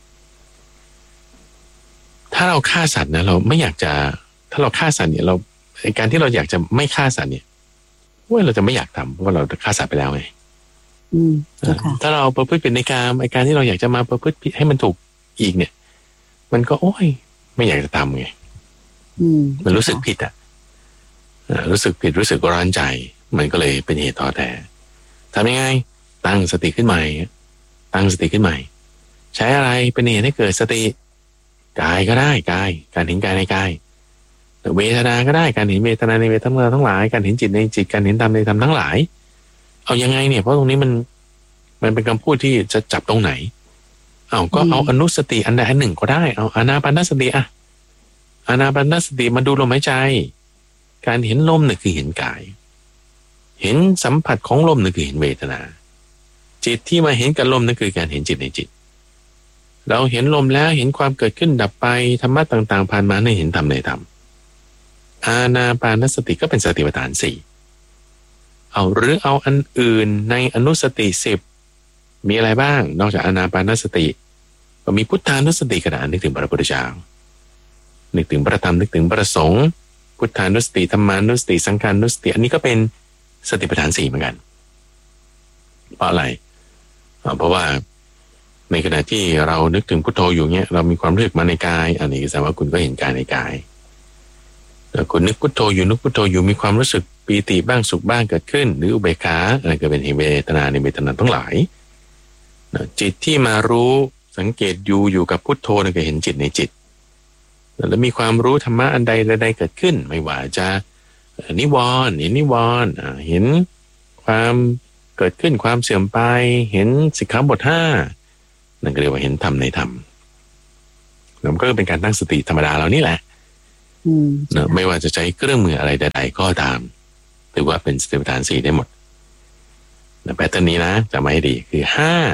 ถ้าเราฆ่าสัตว์นะเราไม่อยากจะถ้าเราฆ่าสัตว์เนี่ยเราการที่เราอยากจะไม่ฆ่าสัตว์เนี่ยว่าเราจะไม่อยากทำเพราะว่าเราฆ่าสัตว์ไปแล้วไงถ้าเราประพฤติผิดในการที่เราอยากจะมาประพฤติให้มันถูกอีกเนี่ยมันก็โอ้ยไม่อยากจะทำไงมันรู้สึกผิดรู้สึกผิดรู้สึกร้อนใจมันก็เลยเป็นเหตุท้อแท้ทำยังไงตั้งสติขึ้นใหม่ใช้อะไรเป็นเหตุให้เกิดสติกายก็ได้กายการเห็นกายในกายเวทนาก็ได้การเห็นเวทนาในเวทนาทั้งหลายการเห็นจิตในจิตการเห็นธรรมในธรรมทั้งหลายเอายังไงเนี่ยเพราะตรงนี้มันเป็นคำพูดที่จะจับตรงไหนก็เอาอนุสติอันใดอันหนึ่งก็ได้เอาอานาปานสติอานาปานสติมาดูลมหายใจการเห็นลมเนี่ยคือเห็นกายเห็นสัมผัสของลมเนี่ยคือเห็นเวทนาจิตที่มาเห็นกับลมนั่นคือการเห็นจิตในจิตเราเห็นลมแล้วเห็นความเกิดขึ้นดับไปธรรมะต่างๆผ่านมาในเห็นธรรมในธรรมอานาปานสติก็เป็นสติปัฏฐาน4หรือเอาอันอื่นในอนุสติ10มีอะไรบ้างนอกจากอานาปานสติก็มีพุทธานุสติกระดานนึกถึงพระพุทธเจ้านึกถึงพระธรรมนึกถึงพระสงฆ์พุทธานุสติธรรมานุสติสังฆานุสติอันนี้ก็เป็นสติปัฏฐาน4เหมือนกันเพราะอะไรเพราะว่าในขณะที่เรานึกถึงพุทโธอยู่เนี้ยเรามีความรู้สึกมาในกายอันนี้แสดงว่าคุณก็เห็นกายในกายแล้วคุณนึกพุทโธอยู่มีความรู้สึกปีติบ้างสุขบ้างเกิดขึ้นหรืออุเบกขาอะไรก็เป็นเวทนาในเวทนาทั้งหลายจิตที่มารู้สังเกตอยู่กับพุทโธนั่นก็เห็นจิตในจิตแล้วมีความรู้ธรรมะอันใดเกิดขึ้นไม่ว่าจะนิวรณ์เห็นนิวรณ์เห็นความเกิดขึ้นความเสื่อมไปเห็นสิกขาบท5นั่นก็เรียกว่าเห็นธรรมในธรรมแล้วก็เป็นการตั้งสติธรรมดาเรานี่แหละเนอะไม่ว่าจะใช้เครื่องมืออะไรใดๆก็ตามถือว่าเป็นสติปัฏฐานสี่ได้หมดแพทเทิร์นนี้นะจำไว้ให้ดีคือ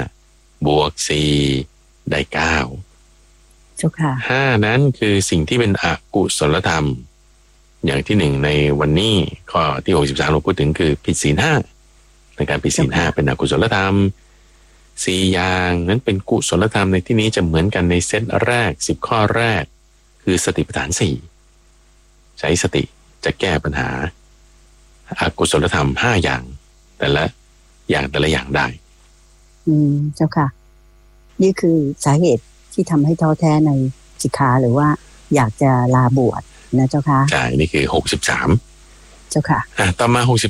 5 บวก 4ได้9
เจ้าค่ะ
5นั้นคือสิ่งที่เป็นอกุศลธรรมอย่างที่1ในวันนี้ข้อที่63เราพูดถึงคือผิดศีล5ในการผิดศีล5เป็นอกุศลธรรม4อย่างนั้นเป็นกุศลธรรมในที่นี้จะเหมือนกันในเซตแรก10ข้อแรกคือสติปัฏฐาน4ใช้สติจะแก้ปัญหาอกุศลธรรม5อย่างแต่ละอย่างได้
เจ้าค่ะนี่คือสาเหตุที่ทำให้ท้อแท้ในสิกขาหรือว่าอยากจะลาบวชนะเจ้าค่ะ
ใช่นี่คือ63
เจ้าค่ะ
ต่อมา64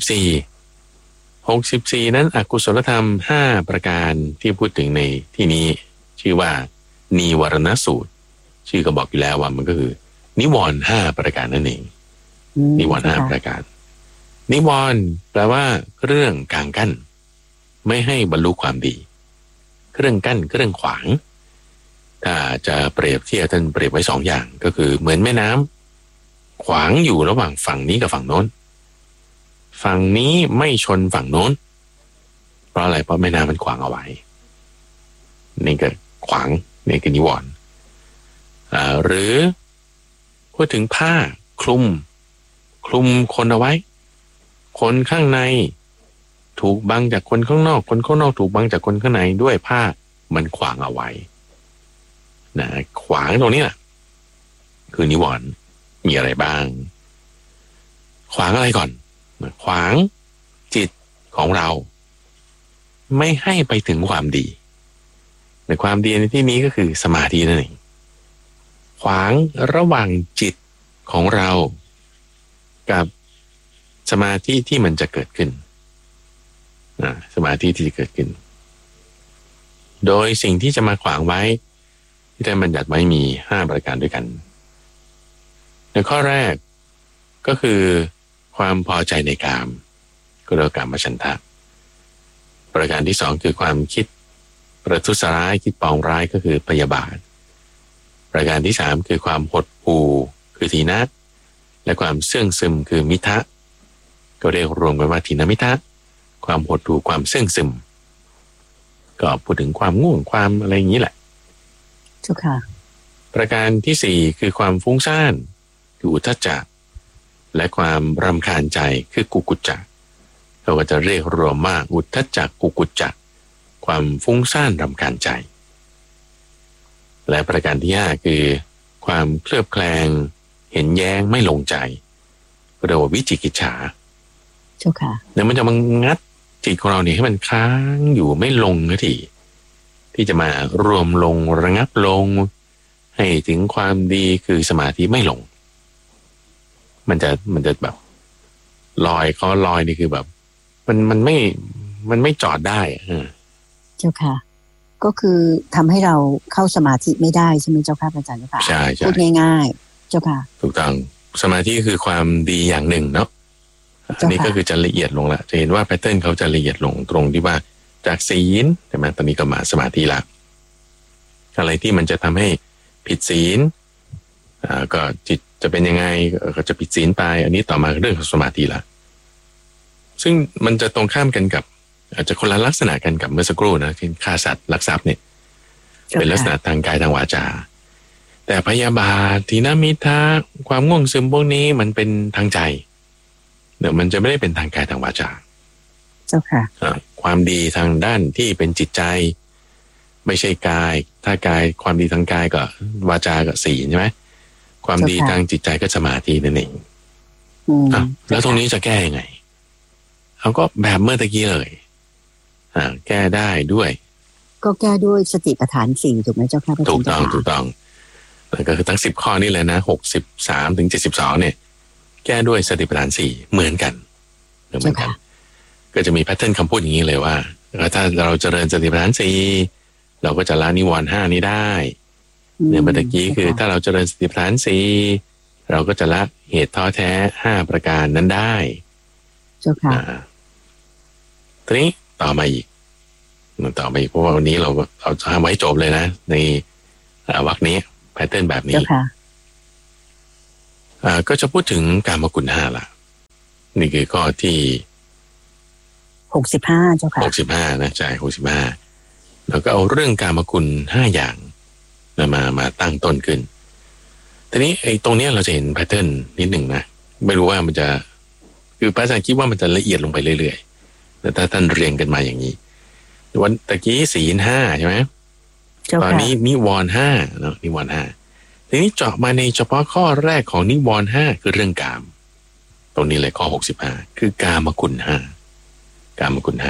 นั้นอกุศลธรรม5ประการที่พูดถึงในที่นี้ชื่อว่านิวรณสูตรชื่อก็บอกอยู่แล้วว่ามันก็คือนิวรณ์5ประการนั่นเองนิวรณ์5ประการนิวรณ์แปลว่าเครื่องกางกั้นไม่ให้บรรลุความดีเครื่องกั้นเครื่องขวางถ้าจะเปรียบเทียบท่านเปรียบไว้2อย่างก็คือเหมือนแม่น้ำขวางอยู่ระหว่างฝั่งนี้กับฝั่งโน้นฝั่งนี้ไม่ชนฝั่งโน้นเพราะอะไรเพราะแม่น้ำมันขวางเอาไว้นี่ก็ขวางนี่คือนิวรณ์หรือพูดถึงผ้าคลุมคนเอาไว้คนข้างในถูกบังจากคนข้างนอกคนข้างนอกถูกบังจากคนข้างในด้วยผ้ามันขวางเอาไว้นะขวางตรงนี้แหละคือนิวรณ์มีอะไรบ้างขวางอะไรก่อนขวางจิตของเราไม่ให้ไปถึงความดีในความดีในที่นี้ก็คือสมาธินั่นเองขวางระหว่างจิตของเรากับสมาธิที่มันจะเกิดขึ้นสมาธิที่จะเกิดขึ้นโดยสิ่งที่จะมาขวางไว้ที่ได้บัญญัติไว้มี5ประการด้วยกันในข้อแรกก็คือความพอใจในกามก็เรียกว่ากามฉันทะประการที่2คือความคิดประทุษร้ายคิดปองร้ายก็คือพยาบาทประการที่3คือความหดหู่คือทีนะและความเสื่องซึมคือมิทะก็เรียกรวมกันว่าทีนมิทะความหดหู่ความเสื่องซึมก็พูดถึงความง่วงความอะไรอย่างนี้แหละ
เจ้าค่ะ
ประการที่4คือความฟุ้งซ่านคืออุทธัจจะและความรำคาญใจคือกุกุจจะเราก็จะเรียกรวมมากอุทธัจจะกุกุจจะความฟุ้งซ่านรำคาญใจและประการที่5คือความเคลือบแคลงเห็นแย้งไม่ลงใจเรียกว่าวิจิกิจฉา
เจ้าค่ะ
เนี่ยมันจะมางัดจิตของเราเนี่ยให้มันค้างอยู่ไม่ลงนาทีที่จะมารวมลงระงับลงให้ถึงความดีคือสมาธิไม่ลงมันจะแบบลอยนี่คือแบบมันไม่จอดได้
เจ้าค่ะก็คือทำให้เราเข้าสมาธิไม่ได้ใช่ไหมเจ้าค่ะอาจารย์เจ้าค่ะ
ใช่
พูดง่ายๆเจ้าค่ะ
ถูกต้องสมาธิคือความดีอย่างหนึ่งเนาะอันนี้ก็คือจะละเอียดลงละจะเห็นว่าแพทเทิร์นเขาจะละเอียดลงตรงที่ว่าจากศีลใช่ไหมตอนนี้ก็มาสมาธิละอะไรที่มันจะทำให้ผิดศีลก็จิตจะเป็นยังไงก็จะผิดศีลไปอันนี้ต่อมาเรื่องของสมาธิละซึ่งมันจะตรงข้ามกันกับอาจจะคนละลักษณะกันกับเมื่อสักครู่นะที่ฆ่าสัตว์ลักทรัพย์เนี่ยเป็นลักษณะทางกายทางวาจาแต่พยาบาททีนมิทะความง่วงซึมพวกนี้มันเป็นทางใจเดี๋ยวมันจะไม่ได้เป็นทางกายทางวาจา
เจ้าค่ะ
ความดีทางด้านที่เป็นจิตใจไม่ใช่กายถ้ากายความดีทางกายก็วาจาก็ศีลใช่ไหมความดีทางจิตใจก็สมาธินั่นเองแล้วตรงนี้จะแก้ยังไงเขาก็แบบเมื่อตะกี้เลยแก้ได้ด้วย
ก็แก้ด้วยสติปัฏฐาน4ถูกไหมเจ้าค่ะ
ถูกต้องแล้วก็คือทั้ง10ข้อนี่เลยนะ63ถึง72เนี่ยแก้ด้วยสติปัฏฐาน4เหมือนกันก็จะมีแพทเทิร์นคำพูดอย่างนี้เลยว่าถ้าเราเจริญสติปัฏฐาน4เราก็จะละนิวรณ์5นี้ได้เนี่ยเมื่อกี้คือถ้าเราเจริญสติปัฏฐาน4เราก็จะละเหตุท้อแท้5ประการนั้นได้
เจ้าค่ะ
ทีนี้ต่อมาอีกเพราะว่าวันนี้เราทำไว้จบเลยนะในวรรคนี้แพทเทิร์นแบบนี้ก็จะพูดถึงกามคุณ5ละนี่คือข้อที่
65เจ้าค่ะ
65นะใช่65แล้วก็เอาเรื่องกามคุณ5อย่างมาตั้งต้นขึ้นทีนี้ไอ้ตรงนี้เราจะเห็นแพทเทิร์นนิดหนึ่งนะไม่รู้ว่ามันจะคือพระอาจารย์คิดว่ามันจะละเอียดลงไปเรื่อยๆแต่ถ้าท่านเรียงกันมาอย่างนี้วันตะกี้ศีล5ใช่ไหมตอนนี้นิวรณ์5เนาะนิวรณ์5ทีนี้เจาะมาในเฉพาะข้อแรกของนิวรณ์5คือเรื่องกามตรงนี้เลยข้อ65คือกามคุณ5กามคุณ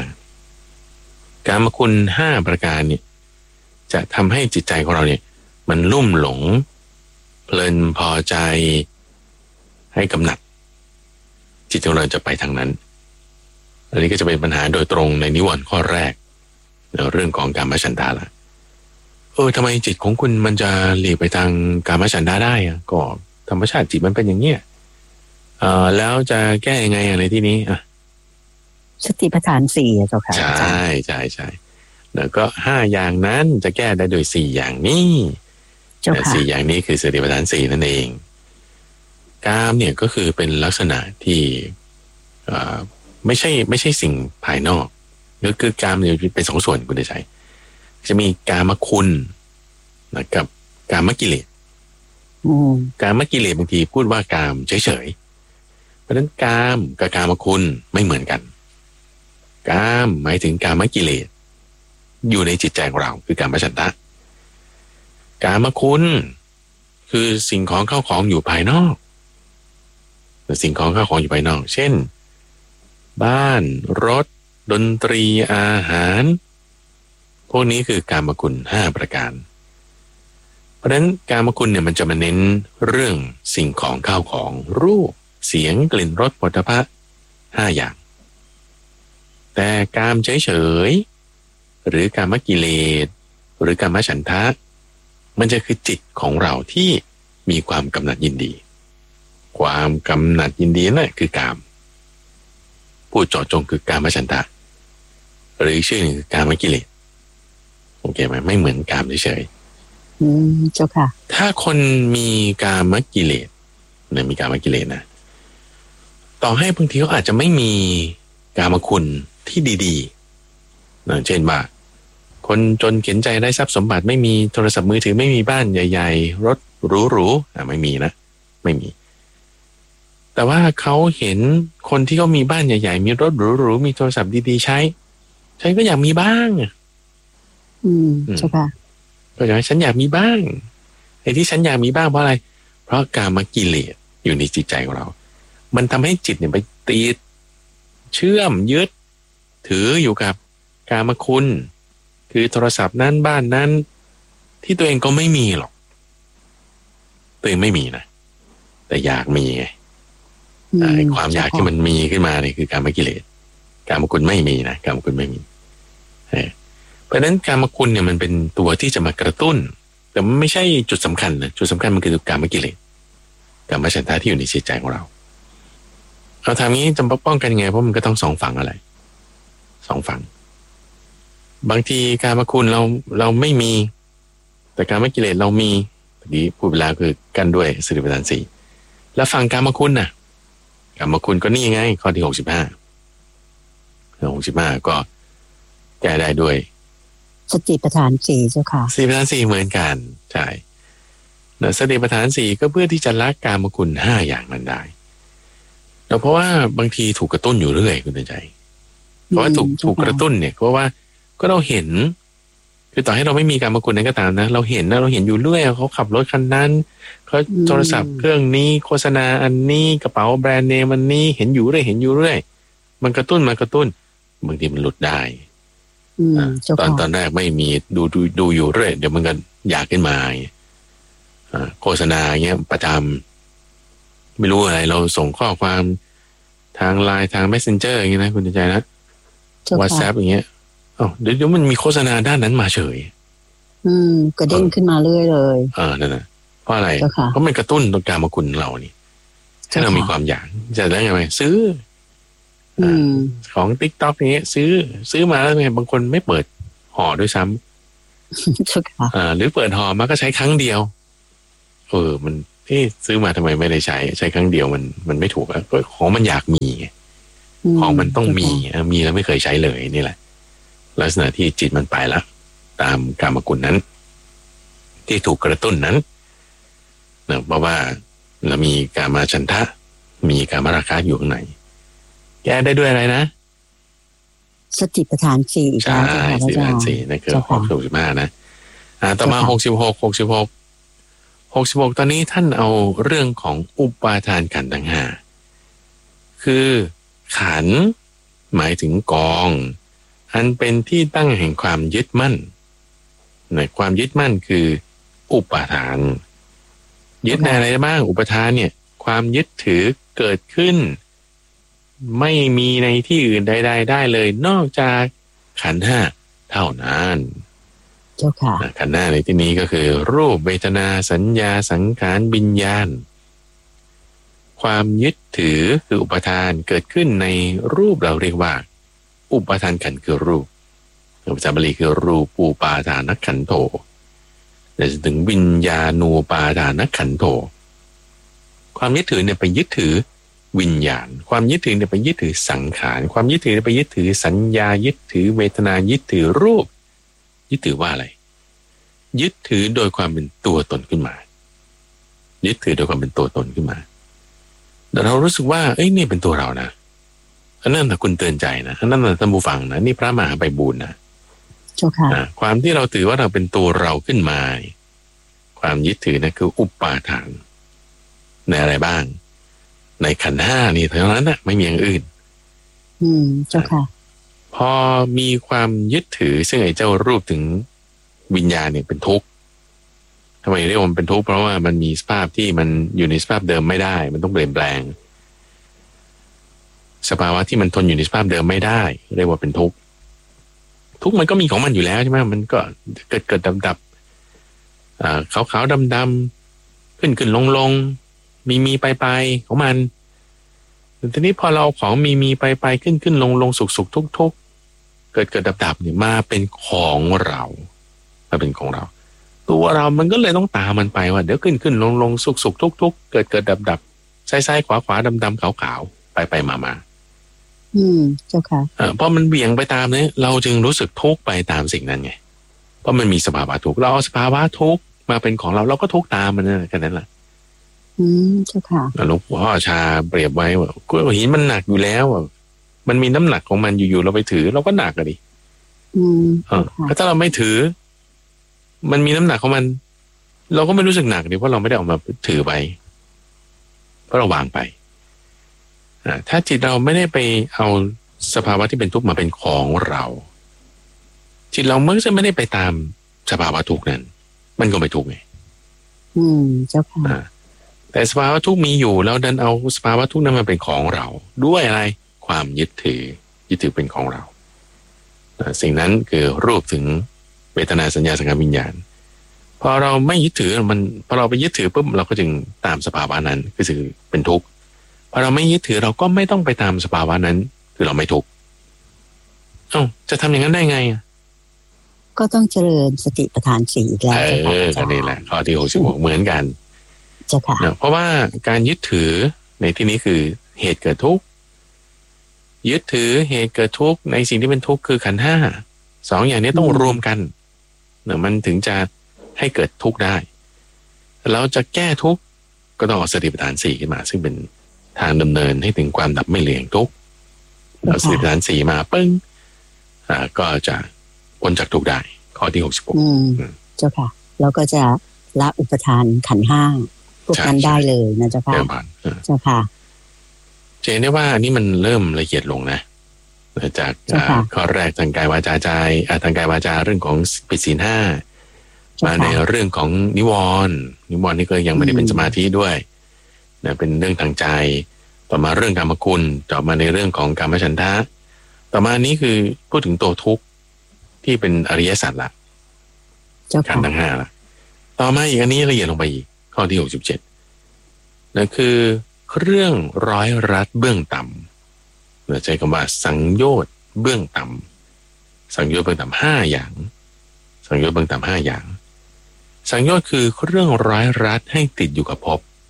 5กามคุณ5ประการเนี่ยจะทำให้จิตใจของเราเนี่ยมันลุ่มหลงเพลินพอใจให้กำหนัดจิตของเราจะไปทางนั้นอันนี้ก็จะเป็นปัญหาโดยตรงในนิวรณ์ข้อแรกเรื่องของกามฉันทะละทำไมจิตของคุณมันจะหลีกไปทางกามฉันทะได้อะก็ธรรมชาติจิตมันเป็นอย่างเงี้ยแล้วจะแก้ยังไงอะไรที่นี้
สติปัฏฐาน4เจ้าค่ะ
ใช่แล้วก็5อย่างนั้นจะแก้ได้โดย4อย่างนี้แต่4อย่างนี้คือสติปัฏฐาน4นั่นเองกามเนี่ยก็คือเป็นลักษณะที่ไม่ใช่สิ่งภายนอกก็คือกามเนี่ยเป็น2ส่วนคุณได้ใช้จะมีกามคุณกับกามกิเลสกามกิเลสบางทีพูดว่ากามเฉยๆเพราะฉะนั้นกามกับกามคุณไม่เหมือนกันกามหมายถึงกามกิเลสอยู่ในจิตใจของเราคือกามฉันทะกามคุณคือสิ่งของเข้าของอยู่ภายนอกสิ่งของเข้าของอยู่ภายนอกเช่นบ้านรถดนตรีอาหารพวกนี้คือกามคุณ5ประการเพราะฉะนั้นกามคุณเนี่ยมันจะมาเน้นเรื่องสิ่งของข้าวของรูปเสียงกลิ่นรสโผฏฐัพพะ5อย่างแต่กามเฉยๆหรือกามกิเลสหรือกามฉันทะมันจะคือจิตของเราที่มีความกำหนัดยินดีความกำหนัดยินดีนั่นคือกามพูดเจาะจงคือกามฉันทะหรือชื่อหนึ่งคือกามกิเลสโอเคไหมไม่เหมือนกามเฉย
เจ้าค่ะ
ถ้าคนมีกามกิเลสเนี่ยมีกามกิเลสนะต่อให้บางทีเขาอาจจะไม่มีกามคุณที่ดีๆนะเช่นว่าคนจนเข็นใจได้ทรัพย์สมบัติไม่มีโทรศัพท์มือถือไม่มีบ้านใหญ่ๆรถหรูๆไม่มีนะไม่มีแต่ว่าเขาเห็นคนที่เขามีบ้านใหญ่ๆมีรถหรูๆมีโทรศัพท์ดีๆใช้ก็อยากมีบ้าง
ใช่ป่ะ
ก็อย่างฉันอยากมีบ้างไอ้ที่ฉันอยากมีบ้างเพราะอะไรเพราะกามกิเลสอยู่ในจิตใจของเรามันทำให้จิตเนี่ยไปติดเชื่อมยึดถืออยู่กับกามคุณคือโทรศัพท์นั้นบ้านนั้นที่ตัวเองก็ไม่มีหรอกตัวเองไม่มีนะแต่อยากมีไงความอยากที่มันมีขึ้นมาเนี่ยคือกามกิเลสกามคุณไม่มีนะกามคุณไม่มีเพราะฉะนั้นกามคุณเนี่ยมันเป็นตัวที่จะมากระตุ้นแต่มันไม่ใช่จุดสำคัญนะจุดสำคัญมันคือกามกิเลสกามฉันทะที่อยู่ในจิตใจของเราเอาทางนี้จะป้องกันไงเพราะมันก็ต้อง2ฝั่งอะไร2ฝั่งบางทีกามคุณเราไม่มีแต่กามกิเลสเรามีดีพูดเวลาคือกันด้วยสติปัฏฐาน4แล้วฝั่งกามคุณน่ะกามคุณก็นี่ไงข้อที่65ก็แก้ได้ด้วย
สติปัฏฐาน4เจ้าค่ะ
สติปัฏฐาน4เหมือนกันใช่นะสติปัฏฐาน4ก็เพื่อที่จะละกามคุณ5อย่างนั้นได้เพราะว่าบางทีถูกกระตุ้นอยู่เรื่อยคุณใจเพราะว่าถูกกระตุ้นเนี่ยเพราะว่าก็เราเห็นคือต่อให้เราไม่มีกามคุณนั้นก็ตามนะเราเห็นอยู่เรื่อยเขาขับรถคันนั้นเขาโทรศัพท์เครื่องนี้โฆษณาอันนี้กระเป๋าแบรนด์เนมอันนี้เห็นอยู่เรื่อยมันกระตุ้นบางทีมันหลุดได้ตอนแรกไม่มีดูอยู่เรื่อยเดี๋ยวมันก็อยากขึ้นมาโฆษณาเงี้ยประจำไม่รู้อะไรเราส่งข้อความทางไลน์ทาง Messenger อย่างเงี้ยนะคุณใจนะ WhatsApp อย่างเงี้ยเดี๋ยวมันมีโฆษณาด้านนั้นมาเฉย
ก็เด้งขึ้นมาเรื่อยเลย
นั่นนะเพราะอะไรเพราะมันกระตุ้นตัวกามคุณเรานี่ถ้าเรามีความอยากจะได้ไงซื้อของ TikTok นี้ซื้อมาแล้วไงบางคนไม่เปิดห่อด้วยซ้ำหรือเปิดห่อมาก็ใช้ครั้งเดียวมันทซื้อมาทำไมไม่ได้ใช้ครั้งเดียวมันไม่ถูกอะของมันอยากมีของมันต้องมีแล้วไม่เคยใช้เลยนี่แหละลักษณะที่จิตมันไปละตามกามกุลนั้นที่ถูกกระตุ้นนั้นนะเพราะว่าเรามีกามาฉันทะมีกามราคะอยู่ข้างในแก้ได้ด้วยอะไรนะ
สติปัฏฐานสี่
ใช่สติปัฏฐานสี่นั่นคือ65นะต่อมา66ตอนนี้ท่านเอาเรื่องของอุปาทานขันธ์ทั้งห้าคือขันธ์หมายถึงกองอันเป็นที่ตั้งแห่งความยึดมั่นในความยึดมั่นคืออุปาทานยึดในอะไรบ้างอุปาทานเนี่ยความยึดถือเกิดขึ้นไม่มีในที่อื่นใดๆได้เลยนอกจากขันธ์ห้าเท่านั้น
เจ้าค่ะ
ขันธ์ห้าในที่นี้ก็คือรูปเวทนาสัญญาสังขารวิญญาณความยึดถือคืออุปาทานเกิดขึ้นในรูปเราเรียกว่าอุปาทานขันธ์คือรูปภาษาบาลีคือรูปูปาทานขันโธแต่ถึงวิญญาณูปาทานขันโธความยึดถือเนี่ยไปยึดถือวิญญาณความยึดถือเนี่ยไปยึดถือสังขารความยึดถือเนี่ยไปยึดถือสัญญายึดถือเวทนายึดถือรูปยึดถือว่าอะไรยึดถือโดยความเป็นตัวตนขึ้นมายึดถือโดยความเป็นตัวตนขึ้นมาแต่เรารู้สึกว่านี่เป็นตัวเรานะอันนั้นแต่คุณเตือนใจนะอันนั้นท่านผู้ฟังนะนี่พระมหาไพบูลย์นะ
เจ้าค่ะ
ความที่เราถือว่าเราเป็นตัวเราขึ้นมาความยึดถือนะคืออุปาทานในอะไรบ้างในขันธ์ห้านี่เท่านั้นนะไม่มีอย่างอื่น
เจ้าค่ะ
พอมีความยึดถือซึ่งไอ้เจ้ารูปถึงวิญญาณเนี่ยเป็นทุกข์ทำไมเรียกว่ามันเป็นทุกข์เพราะว่ามันมีสภาพที่มันอยู่ในสภาพเดิมไม่ได้มันต้องเปลี่ยนแปลงสภาวะที่มันทนอยู่ในสภาพเดิมไม่ได้เรียกว่าเป็นทุกข์ทุกข์มันก็มีของมันอยู่แล้วใช่ไหมมันก็เกิดดับขาวดำขึ้นลงมีไปของมันทีนี้พอเราของมีไปขึ้นลงสุกทุกเกิดดับเนี่ยมาเป็นของเรามาเป็นของเราตัวเรามันก็เลยต้องตามมันไปว่าเดี๋ยวขึ้นลงสุกทุกเกิดดับซ้ายขวาดำขาวไปมา
เจ้าค่ะ
เพราะมันเบี่ยงไปตามนี้เราจึงรู้สึกทุกข์ไปตามสิ่งนั้นไงเพราะมันมีสภาวะทุกข์เราเอาสภาวะทุกข์มาเป็นของเราก็ทุกข์ตามมันแค่นั้นแหละ
เจ้าค่ะ
หลวงพ่อชาเปรียบไว้ว่าก้อนหินมันหนักอยู่แล้วมันมีน้ำหนักของมันอยู่ๆเราไปถือเราก็หนักอะดิถ้าเราไม่ถือมันมีน้ำหนักของมันเราก็ไม่รู้สึกหนักดิเพราะเราไม่ได้ออกมาถือไปเพราะเราวางไปถ้าจิตเราไม่ได้ไปเอาสภาวะที่เป็นทุกข์มาเป็นของเราจิตเราเมื่อจะไม่ได้ไปตามสภาวะทุกข์นั้นมันก็ไม่ทุกข์ไง
เจ้าค่ะ
แต่สภาวะทุกข์มีอยู่แล้วดันเอาสภาวะทุกข์นั้นมาเป็นของเราด้วยอะไรความยึดถือเป็นของเราสิ่งนั้นคือรูปถึงเวทนาสัญญาสังขารวิญญาณพอเราไม่ยึดถือมันพอเราไปยึดถือปุ๊บเราก็จึงตามสภาวะนั้นคือเป็นทุกข์พอเราไม่ยึดถือเราก็ไม่ต้องไปตามสภาวะนั้นคือเราไม่ทุกข์จะทำอย่างนั้นได้ไง
ก็ต้องเจริญสติปัฏฐานสี่อีกแล้ว
ก็นี่แหละข้อที่66เหมือนกัน
เจ้าค่ะ
เพราะว่าการยึดถือในที่นี้คือเหตุเกิดทุกข์ยึดถือเหตุเกิดทุกข์ในสิ่งที่เป็นทุกข์คือขันธ์ห้าสองอย่างนี้ต้องรวมกันมันถึงจะให้เกิดทุกข์ได้เราจะแก้ทุกข์ก็ต้องเอาสติปัฏฐานสี่ขึ้นมาซึ่งเป็นทางดำเนินให้ถึงความดับไม่เหลี่ยงทุกข์เอาสติปัฏฐานสี่มาปึ้งก็จะพ้นจากทุกข์ได้ข้อที่66
เจ้าค่ะแล้วก็จะละอุปทานขันธ์ห้าพวกนั้นได้เลยนะเจ้าค่ะเจ้าค่ะ
เจนได้ว่าอันนี้มันเริ่มละเอียดลงนะจากข้อแรกทางกายวาจาใจทางกายวาจาเรื่องของผิดศีลห้ามาในเรื่องของนิวรณ์นี่ก็ยังไม่ได้เป็นสมาธิด้วยนะเป็นเรื่องทางใจต่อมาเรื่องกามคุณต่อมาในเรื่องของกามฉันทะต่อมานี้คือพูดถึงตัวทุกข์ที่เป็นอริยสัจละขันธ์ทั้งห้าละต่อมาอีกอันนี้ละเอียดลงไปอีกข้อที่67นั่นคือเครื่องร้อยรัดเบื้องต่ำเราใช้คำว่าสังโยชน์เบื้องต่ำสังโยชน์เบื้องต่ำ5อย่างสังโยชน์เบื้องต่ำ5อย่างสังโยชน์คือเครื่องร้อยรัดให้ติดอยู่กับภพ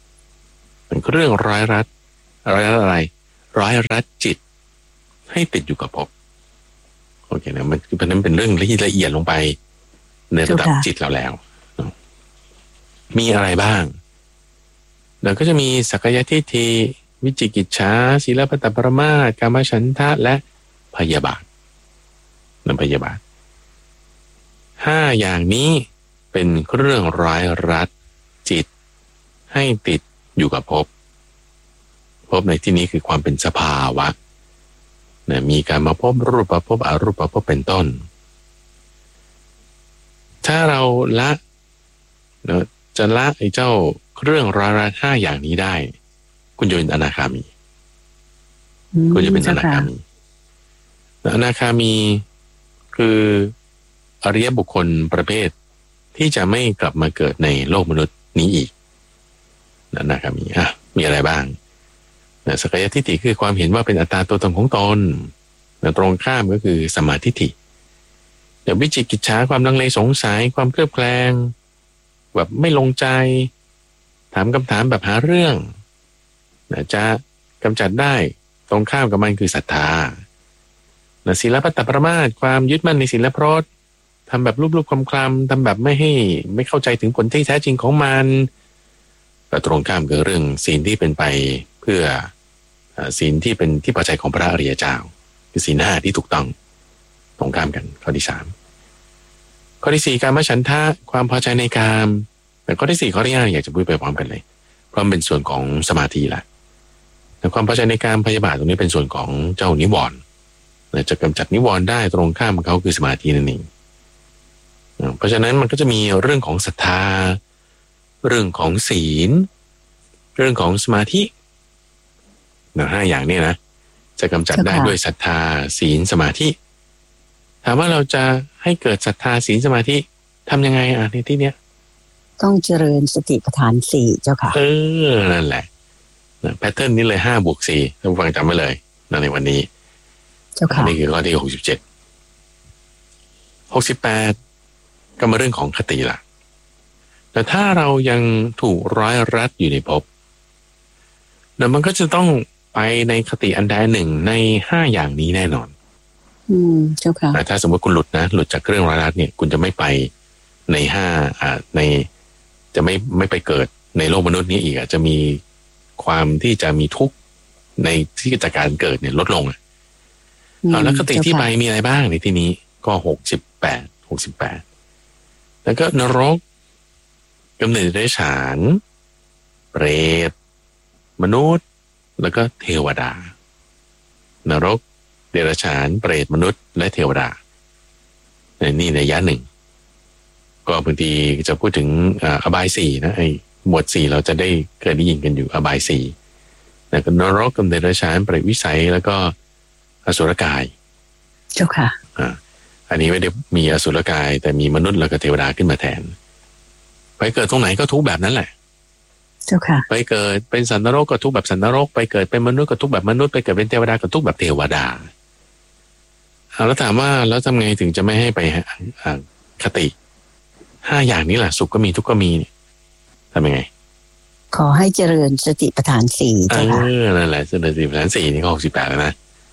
เป็นเรื่องร้อยรัดอะไรร้อยรัดจิตให้ติดอยู่กับภพโอเคนะมันเพราะนั้นเป็นเรื่องที่ละเอียดลงไปในระดับจิตเราแล้วมีอะไรบ้างเราก็จะมีสักกายทิฏฐิวิจิกิจฉาศีลปตปรมาสกามฉันทะและพยาบาทนั่นพยาบาท5อย่างนี้เป็นเรื่องร้ายรัดจิตให้ติดอยู่กับภพในที่นี้คือความเป็นสภาวะนะมีการมาพบรูปภพอรูปภพเป็นต้นถ้าเราละจะละไอ้เจ้าเรื่องร้ายรัด5อย่างนี้ได้คุณจะเป็นอนาคามีคุณจะเป็นอนาคามีอนาคามีคืออริยบุคคลประเภทที่จะไม่กลับมาเกิดในโลกมนุษย์นี้อีกอนาคามีมีอะไรบ้างสักกายทิฏฐิคือความเห็นว่าเป็นอัตตาตัวตนของตนตรงข้ามก็คือสัมมาทิฏฐิวิจิกิจฉาความลังเลสงสัยความเคลือบแคลงแบบไม่ลงใจถามคำถามแบบหาเรื่องจะกำจัดได้ตรงข้ามกับมันคือศรัทธาศีลปตปรมาสความยึดมั่นในศีลพรตทำแบบรูปๆคลำๆทำแบบไม่เข้าใจถึงผลที่แท้จริงของมันแต่ตรงข้ามกับเรื่องศีลที่เป็นไปเพื่อศีลที่เป็นที่พอใจของพระอริยเจ้าคือศีล5ที่ถูกต้องตรงข้ามกันข้อที่3ข้อที่4กามฉันทะความพอใจในกามแต่ข้อที่4ข้อที่5อยากจะพูดไปพร้อมกันเลยเพราะมันเป็นส่วนของสมาธิแหละแต่ความพอใจในกามพยาบาทตรงนี้เป็นส่วนของเจ้านิวรณ์จะกำจัดนิวรณ์ได้ตรงข้ามเขาคือสมาธินั่นเองเพราะฉะนั้นมันก็จะมีเรื่องของศรัทธาเรื่องของศีลเรื่องของสมาธิ5อย่างนี้นะจะกำจัดได้ด้วยศรัทธาศีลสมาธิถามว่าเราจะให้เกิดศรัทธาศีลสมาธิทำยังไงในที่เนี้ย
ต้องเจริญสติปัฏฐาน4เจ้าค่ะ
นั่นแหละแพทเทิร์นนี้เลย5+4ท่านผู้ฟังจำไว้เลยในวันนี้
เจ้าค่ะ
นี่คือข้อที่67ก็มาเรื่องของคติล่ะแต่ถ้าเรายังถูกร้อยรัดอยู่ในภพแล้วมันก็จะต้องไปในคติอันใดหนึ่งใน5อย่างนี้แน่นอน
เจ้าค่ะ
แต่ถ้าสมมติคุณหลุดจากเรื่องร้อยรัดเนี่ยคุณจะไม่ไปในในจะไม่ไปเกิดในโลกมนุษย์นี้อีกจะมีความที่จะมีทุกข์ในที่จากการเกิดเนี่ยลดลงแล้วคติที่ไปมีอะไรบ้างในที่นี้ก็68แล้วก็นรกกำเนิดเดรัจฉานเปรตมนุษย์แล้วก็เทวดานรกเดรัจฉานเปรตมนุษย์และเทวดานี่ในยะหนึ่งก็บางทีจะพูดถึงอบาย4นะไอ้หมวด4เราจะได้เคยได้ยินกันอยู่อบาย4แล้วก็นรกกำเนิดเดรัจฉานเปรตวิสัยแล้วก็อสุรกาย
เจ้าค่ะ
อันนี้ไม่ได้มีอสุรกายแต่มีมนุษย์แล้วก็เทวดาขึ้นมาแทนไปเกิดตรงไหนก็ทุกแบบนั้นแหละ
เจ้าค่ะ
ไปเกิดเป็นสัตว์นรกก็ทุกแบบสัตว์นรกไปเกิดเป็นมนุษย์ก็ทุกแบบมนุษย์ไปเกิดเป็นเทวดาก็ทุกแบบเทวดาแล้วถามว่าแล้วทำไงถึงจะไม่ให้ไปคติ5อย่างนี้แหละสุขก็มีทุกข์ก็มีทำยังไง
ขอให้เจริญสติปัฏฐาน4เจ้าค่ะ
นั่นแหละเจริญสติปัฏฐาน4นี่ก็68แล้วนะ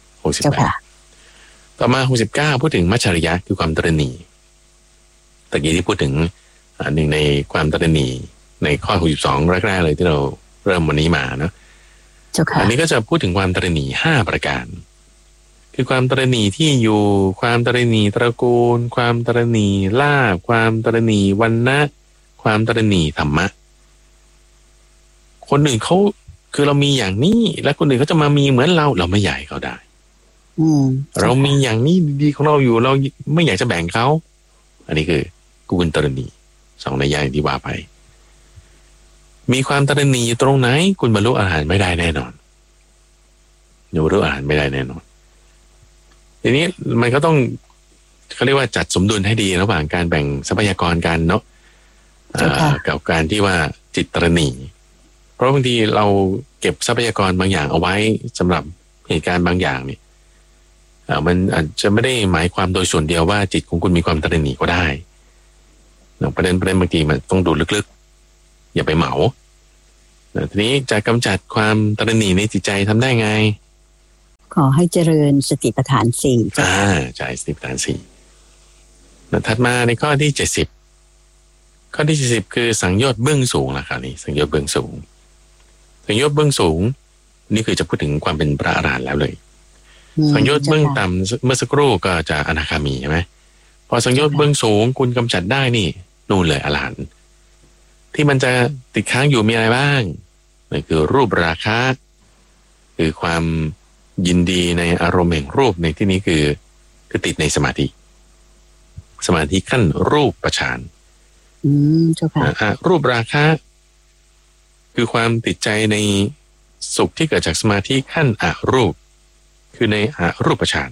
68ต่อมา69พูดถึงมัจฉริยะคือความตระหนี่ตะกี้ที่พูดถึงหนึ่งในความตระหนี่ในข้อ62แรกๆเลยที่เราเริ่มวันนี้มาเนาะอันนี้ก็จะพูดถึงความตระหนี่5ประการคือความตระหนี่ที่อยู่ความตระหนี่ตระกูลความตระหนี่ลาภความตระหนี่วรรณะความตระหนี่ธรรมะคนอื่นเขาคือเรามีอย่างนี้และคนอื่นเขาจะมามีเหมือนเราไม่อยากให้เขาได้เรามีอย่างนี้ดีของเราอยู่เราไม่อยากจะแบ่งเขาอันนี้คือกุลตระหนี่2นัยยะที่ว่าไปมีความตระหนี่อยู่ตรงไหนคุณบรรลุอรหันต์ไม่ได้แน่นอนบรรลุอรหันต์ไม่ได้แน่นอนทีนี้มันก็ต้องเขาเรียกว่าจัดสมดุลให้ดีระหว่างการแบ่งทรัพยากรกันเนาะกับการที่ว่าจิตตระหนี่เพราะบางทีเราเก็บทรัพยากรบางอย่างเอาไว้สำหรับเหตุการณ์บางอย่างเนี่ยมันอาจจะไม่ได้หมายความโดยส่วนเดียวว่าจิตของคุณมีความตระหนี่ก็ได้ประเด็นบางทีมันต้องดูลึกๆอย่าไปเหมาทีนี้จะกำจัดความตระหนี่ในจิตใจทำได้ไง
ขอให้เจริญสติปัฏฐานสี่
ใช่สติปัฏฐานสี่ถัดมาในข้อที่70ข้อที่70คือสังโยชน์เบื้องสูงล่ะครับนี่สังโยชน์เบื้องสูงสังโยชน์เบื้องสูงนี่คือจะพูดถึงความเป็นพระอรหันต์แล้วเลยสังโยชน์เบื้องต่ำเมื่อสักครู่ก็จะอนาคามีใช่ไหมพอสังโยชน์เบื้องสูงคุณกำจัดได้นี่นู่นเลยอรหันต์ที่มันจะติดค้างอยู่มีอะไรบ้างนั่นคือรูปราคะคือความยินดีในอารมณ์แห่งรูปในที่นี้คือติดในสมาธิขั้นรูปฌาน
เจ้าค่ะ
รูปราคะคือความติดใจในสุขที่เกิดจากสมาธิขั้นอรูปคือในอรูปฌาน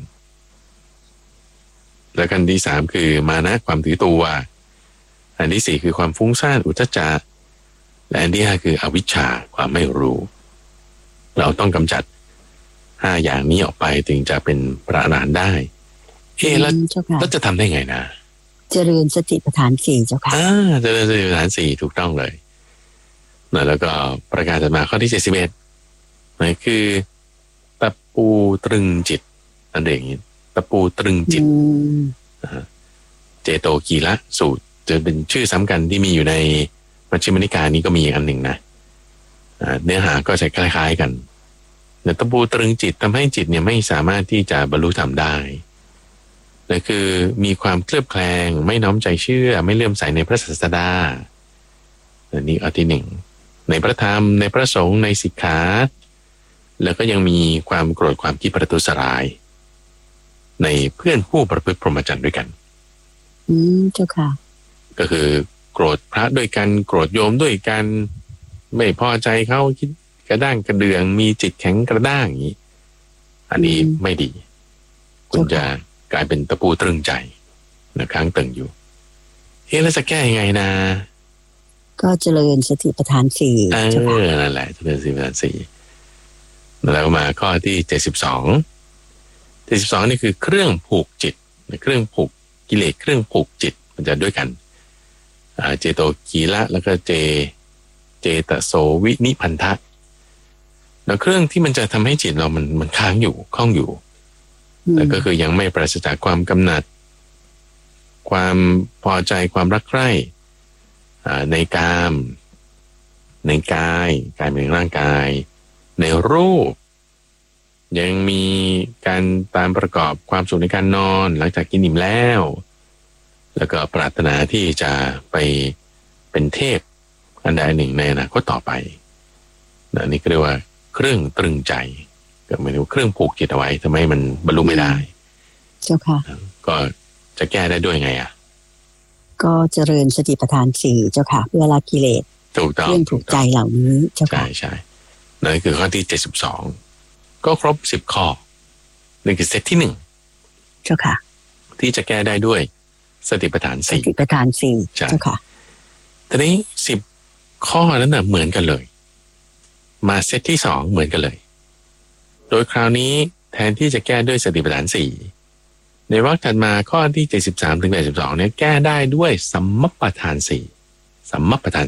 และขั้นที่3คือมานะความถือตัวอันที่4คือความฟุ้งซ่านอุทธัจจะและอันที่5คืออวิชชาความไม่รู้เราต้องกำจัด5อย่างนี้ออกไปถึงจะเป็นพระอรหันต์ได้แล้วจะทำได้ไงนะ
เจริญสติปัฏฐานสี่เจ้าค่ะ
เจริญสติปัฏฐานสี่ถูกต้องเลยแล้วก็ประการถัดมาข้อที่71นั่นคือตะปูตรึงจิตนั่นเองตะปูตรึงจิตเจโตกีละสูตรจะเป็นชื่อซ้ำกันที่มีอยู่ในมัชฌิมนิกายนี้ก็มีอันหนึ่งนะเนื้อหาก็จะคล้ายๆกันตะปูตรึงจิตทำให้จิตเนี่ยไม่สามารถที่จะบรรลุธรรมได้นั่นคือมีความเคลือบแคลงไม่น้อมใจเชื่อไม่เลื่อมใสในพระศาสดานี่อันที่1ในพระธรรมในพระสงฆ์ในสิกขาแล้วก็ยังมีความโกรธความคิดประทุษร้ายในเพื่อนผู้ประพฤติพรหมจรรย์ด้วยกัน
เจ้าค่ะ
ก็คือโกรธพระด้วยกันโกรธโยมด้วยกันไม่พอใจเขาคิดกระด้างกระเดืองมีจิตแข็งกระด้างอย่างนี้อันนี้ไม่ดีคุณจะกลายเป็นตะปูตรึงใจนะค้างตึงอยู่แล้วจะแก้ยังไงนะ
ก็เจริญสติปัฏฐานสี่
นั่นแหละเจริญสติปัฏฐานสี่แล้วมาข้อที่72นี่คือเครื่องผูกจิตเครื่องผูกกิเลสเครื่องผูกจิตมันจะด้วยกันเจโตกีละแล้วก็เจตโสวินิพันธะแล้วเครื่องที่มันจะทำให้จิตเรามันค้างอยู่คล้องอยู่แต่ก็คือยังไม่ปราศจากความกำหนัดความพอใจความรักใคร่ในกามในกายเป็นร่างกายในรูปยังมีการตามประกอบความสุขในการนอนหลังจากกินอิ่มแล้วก็ปรารถนาที่จะไปเป็นเทพอันใดหนึ่งในอนาคตต่อไปนี่ก็เรียกว่าเครื่องตรึงใจก็หมายถึงเครื่องผูกจิตเอาไว้ทำให้มันบรรลุไม่ได้
เจ้าค่ะ
ก็จะแก้ได้ด้วยไง
ก็เจริญสติปัฏฐานสี่เจ้าค่ะเพื่อละกิเลส
ถูกต้อง
เรื่องถูกใจเหล่านี้เจ้าค่ะ
ใช่นั่นคือข้อที่72ก็ครบ10ข้อนี่คือเซตที่1
เจ้าค่ะ
ที่จะแก้ได้ด้วยสติปัฏฐาน4
สติปัฏฐาน4เจ้าค่ะ
ทีนี้10ข้อนั้นน่ะเหมือนกันเลยมาเซตที่2เหมือนกันเลยโดยคราวนี้แทนที่จะแก้ด้วยสติปัฏฐาน4ในวรรคถัดมาข้อที่73ถึง82เนี่ยแก้ได้ด้วยสัมมัปปทาน4สัมมัปปทาน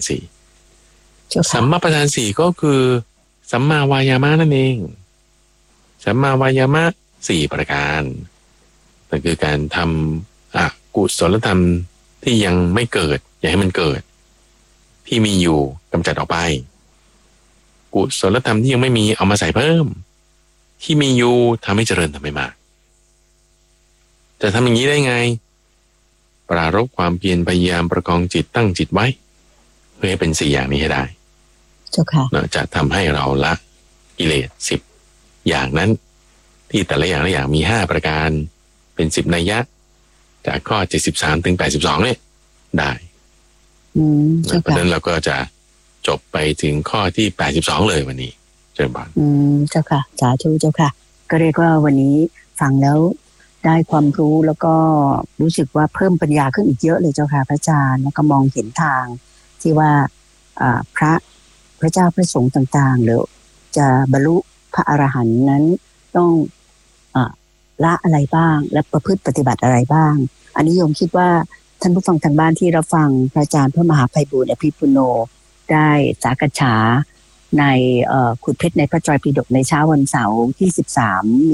4สัมมัปปทาน4ก็คือสัมมาวายามะนั่นเองสัมมาวายามะ4ประการนั่นคือการทำกุศลธรรมที่ยังไม่เกิดอย่าให้มันเกิดที่มีอยู่กำจัดออกไปกุศลธรรมที่ยังไม่มีเอามาใส่เพิ่มที่มีอยู่ทำให้เจริญทำให้มากจะทำอย่างนี้ได้ไงปรารภความเพียรพยายามประคองจิตตั้งจิตไว้เพื่อให้เป็น4อย่างนี้ให้ได้
เจ้าค่ะ
จะทำให้เราละกิเลส10อย่างนั้นที่แต่ละอย่างมี5ประการเป็น10นัยยะจากข้อ73ถึง82เนี่ยได้เพราะฉะนั้นเราก็จะจบไปถึงข้อที่82เลยวันนี้เชิญบาน
เจ้าค่ะสาธุเจ้าค่ะก็เรียกว่าวันนี้ฟังแล้วได้ความรู้แล้วก็รู้สึกว่าเพิ่มปัญญาขึ้นอีกเยอะเลยเจ้าค่ะพระอาจารย์แล้วก็มองเห็นทางที่ว่าพระเจ้าพระสงฆ์ต่างๆหรือจะบรรลุพระอรหันต์นั้นต้องละอะไรบ้างและประพฤติปฏิบัติอะไรบ้างอันนี้โยมคิดว่าท่านผู้ฟังทางบ้านที่รับฟังพระอาจารย์พระมหาไพบูลย์อภิปุโนได้สากฉาในขุดเพชรในพระไตรปิฎกในเช้าวันเสาร์ที่13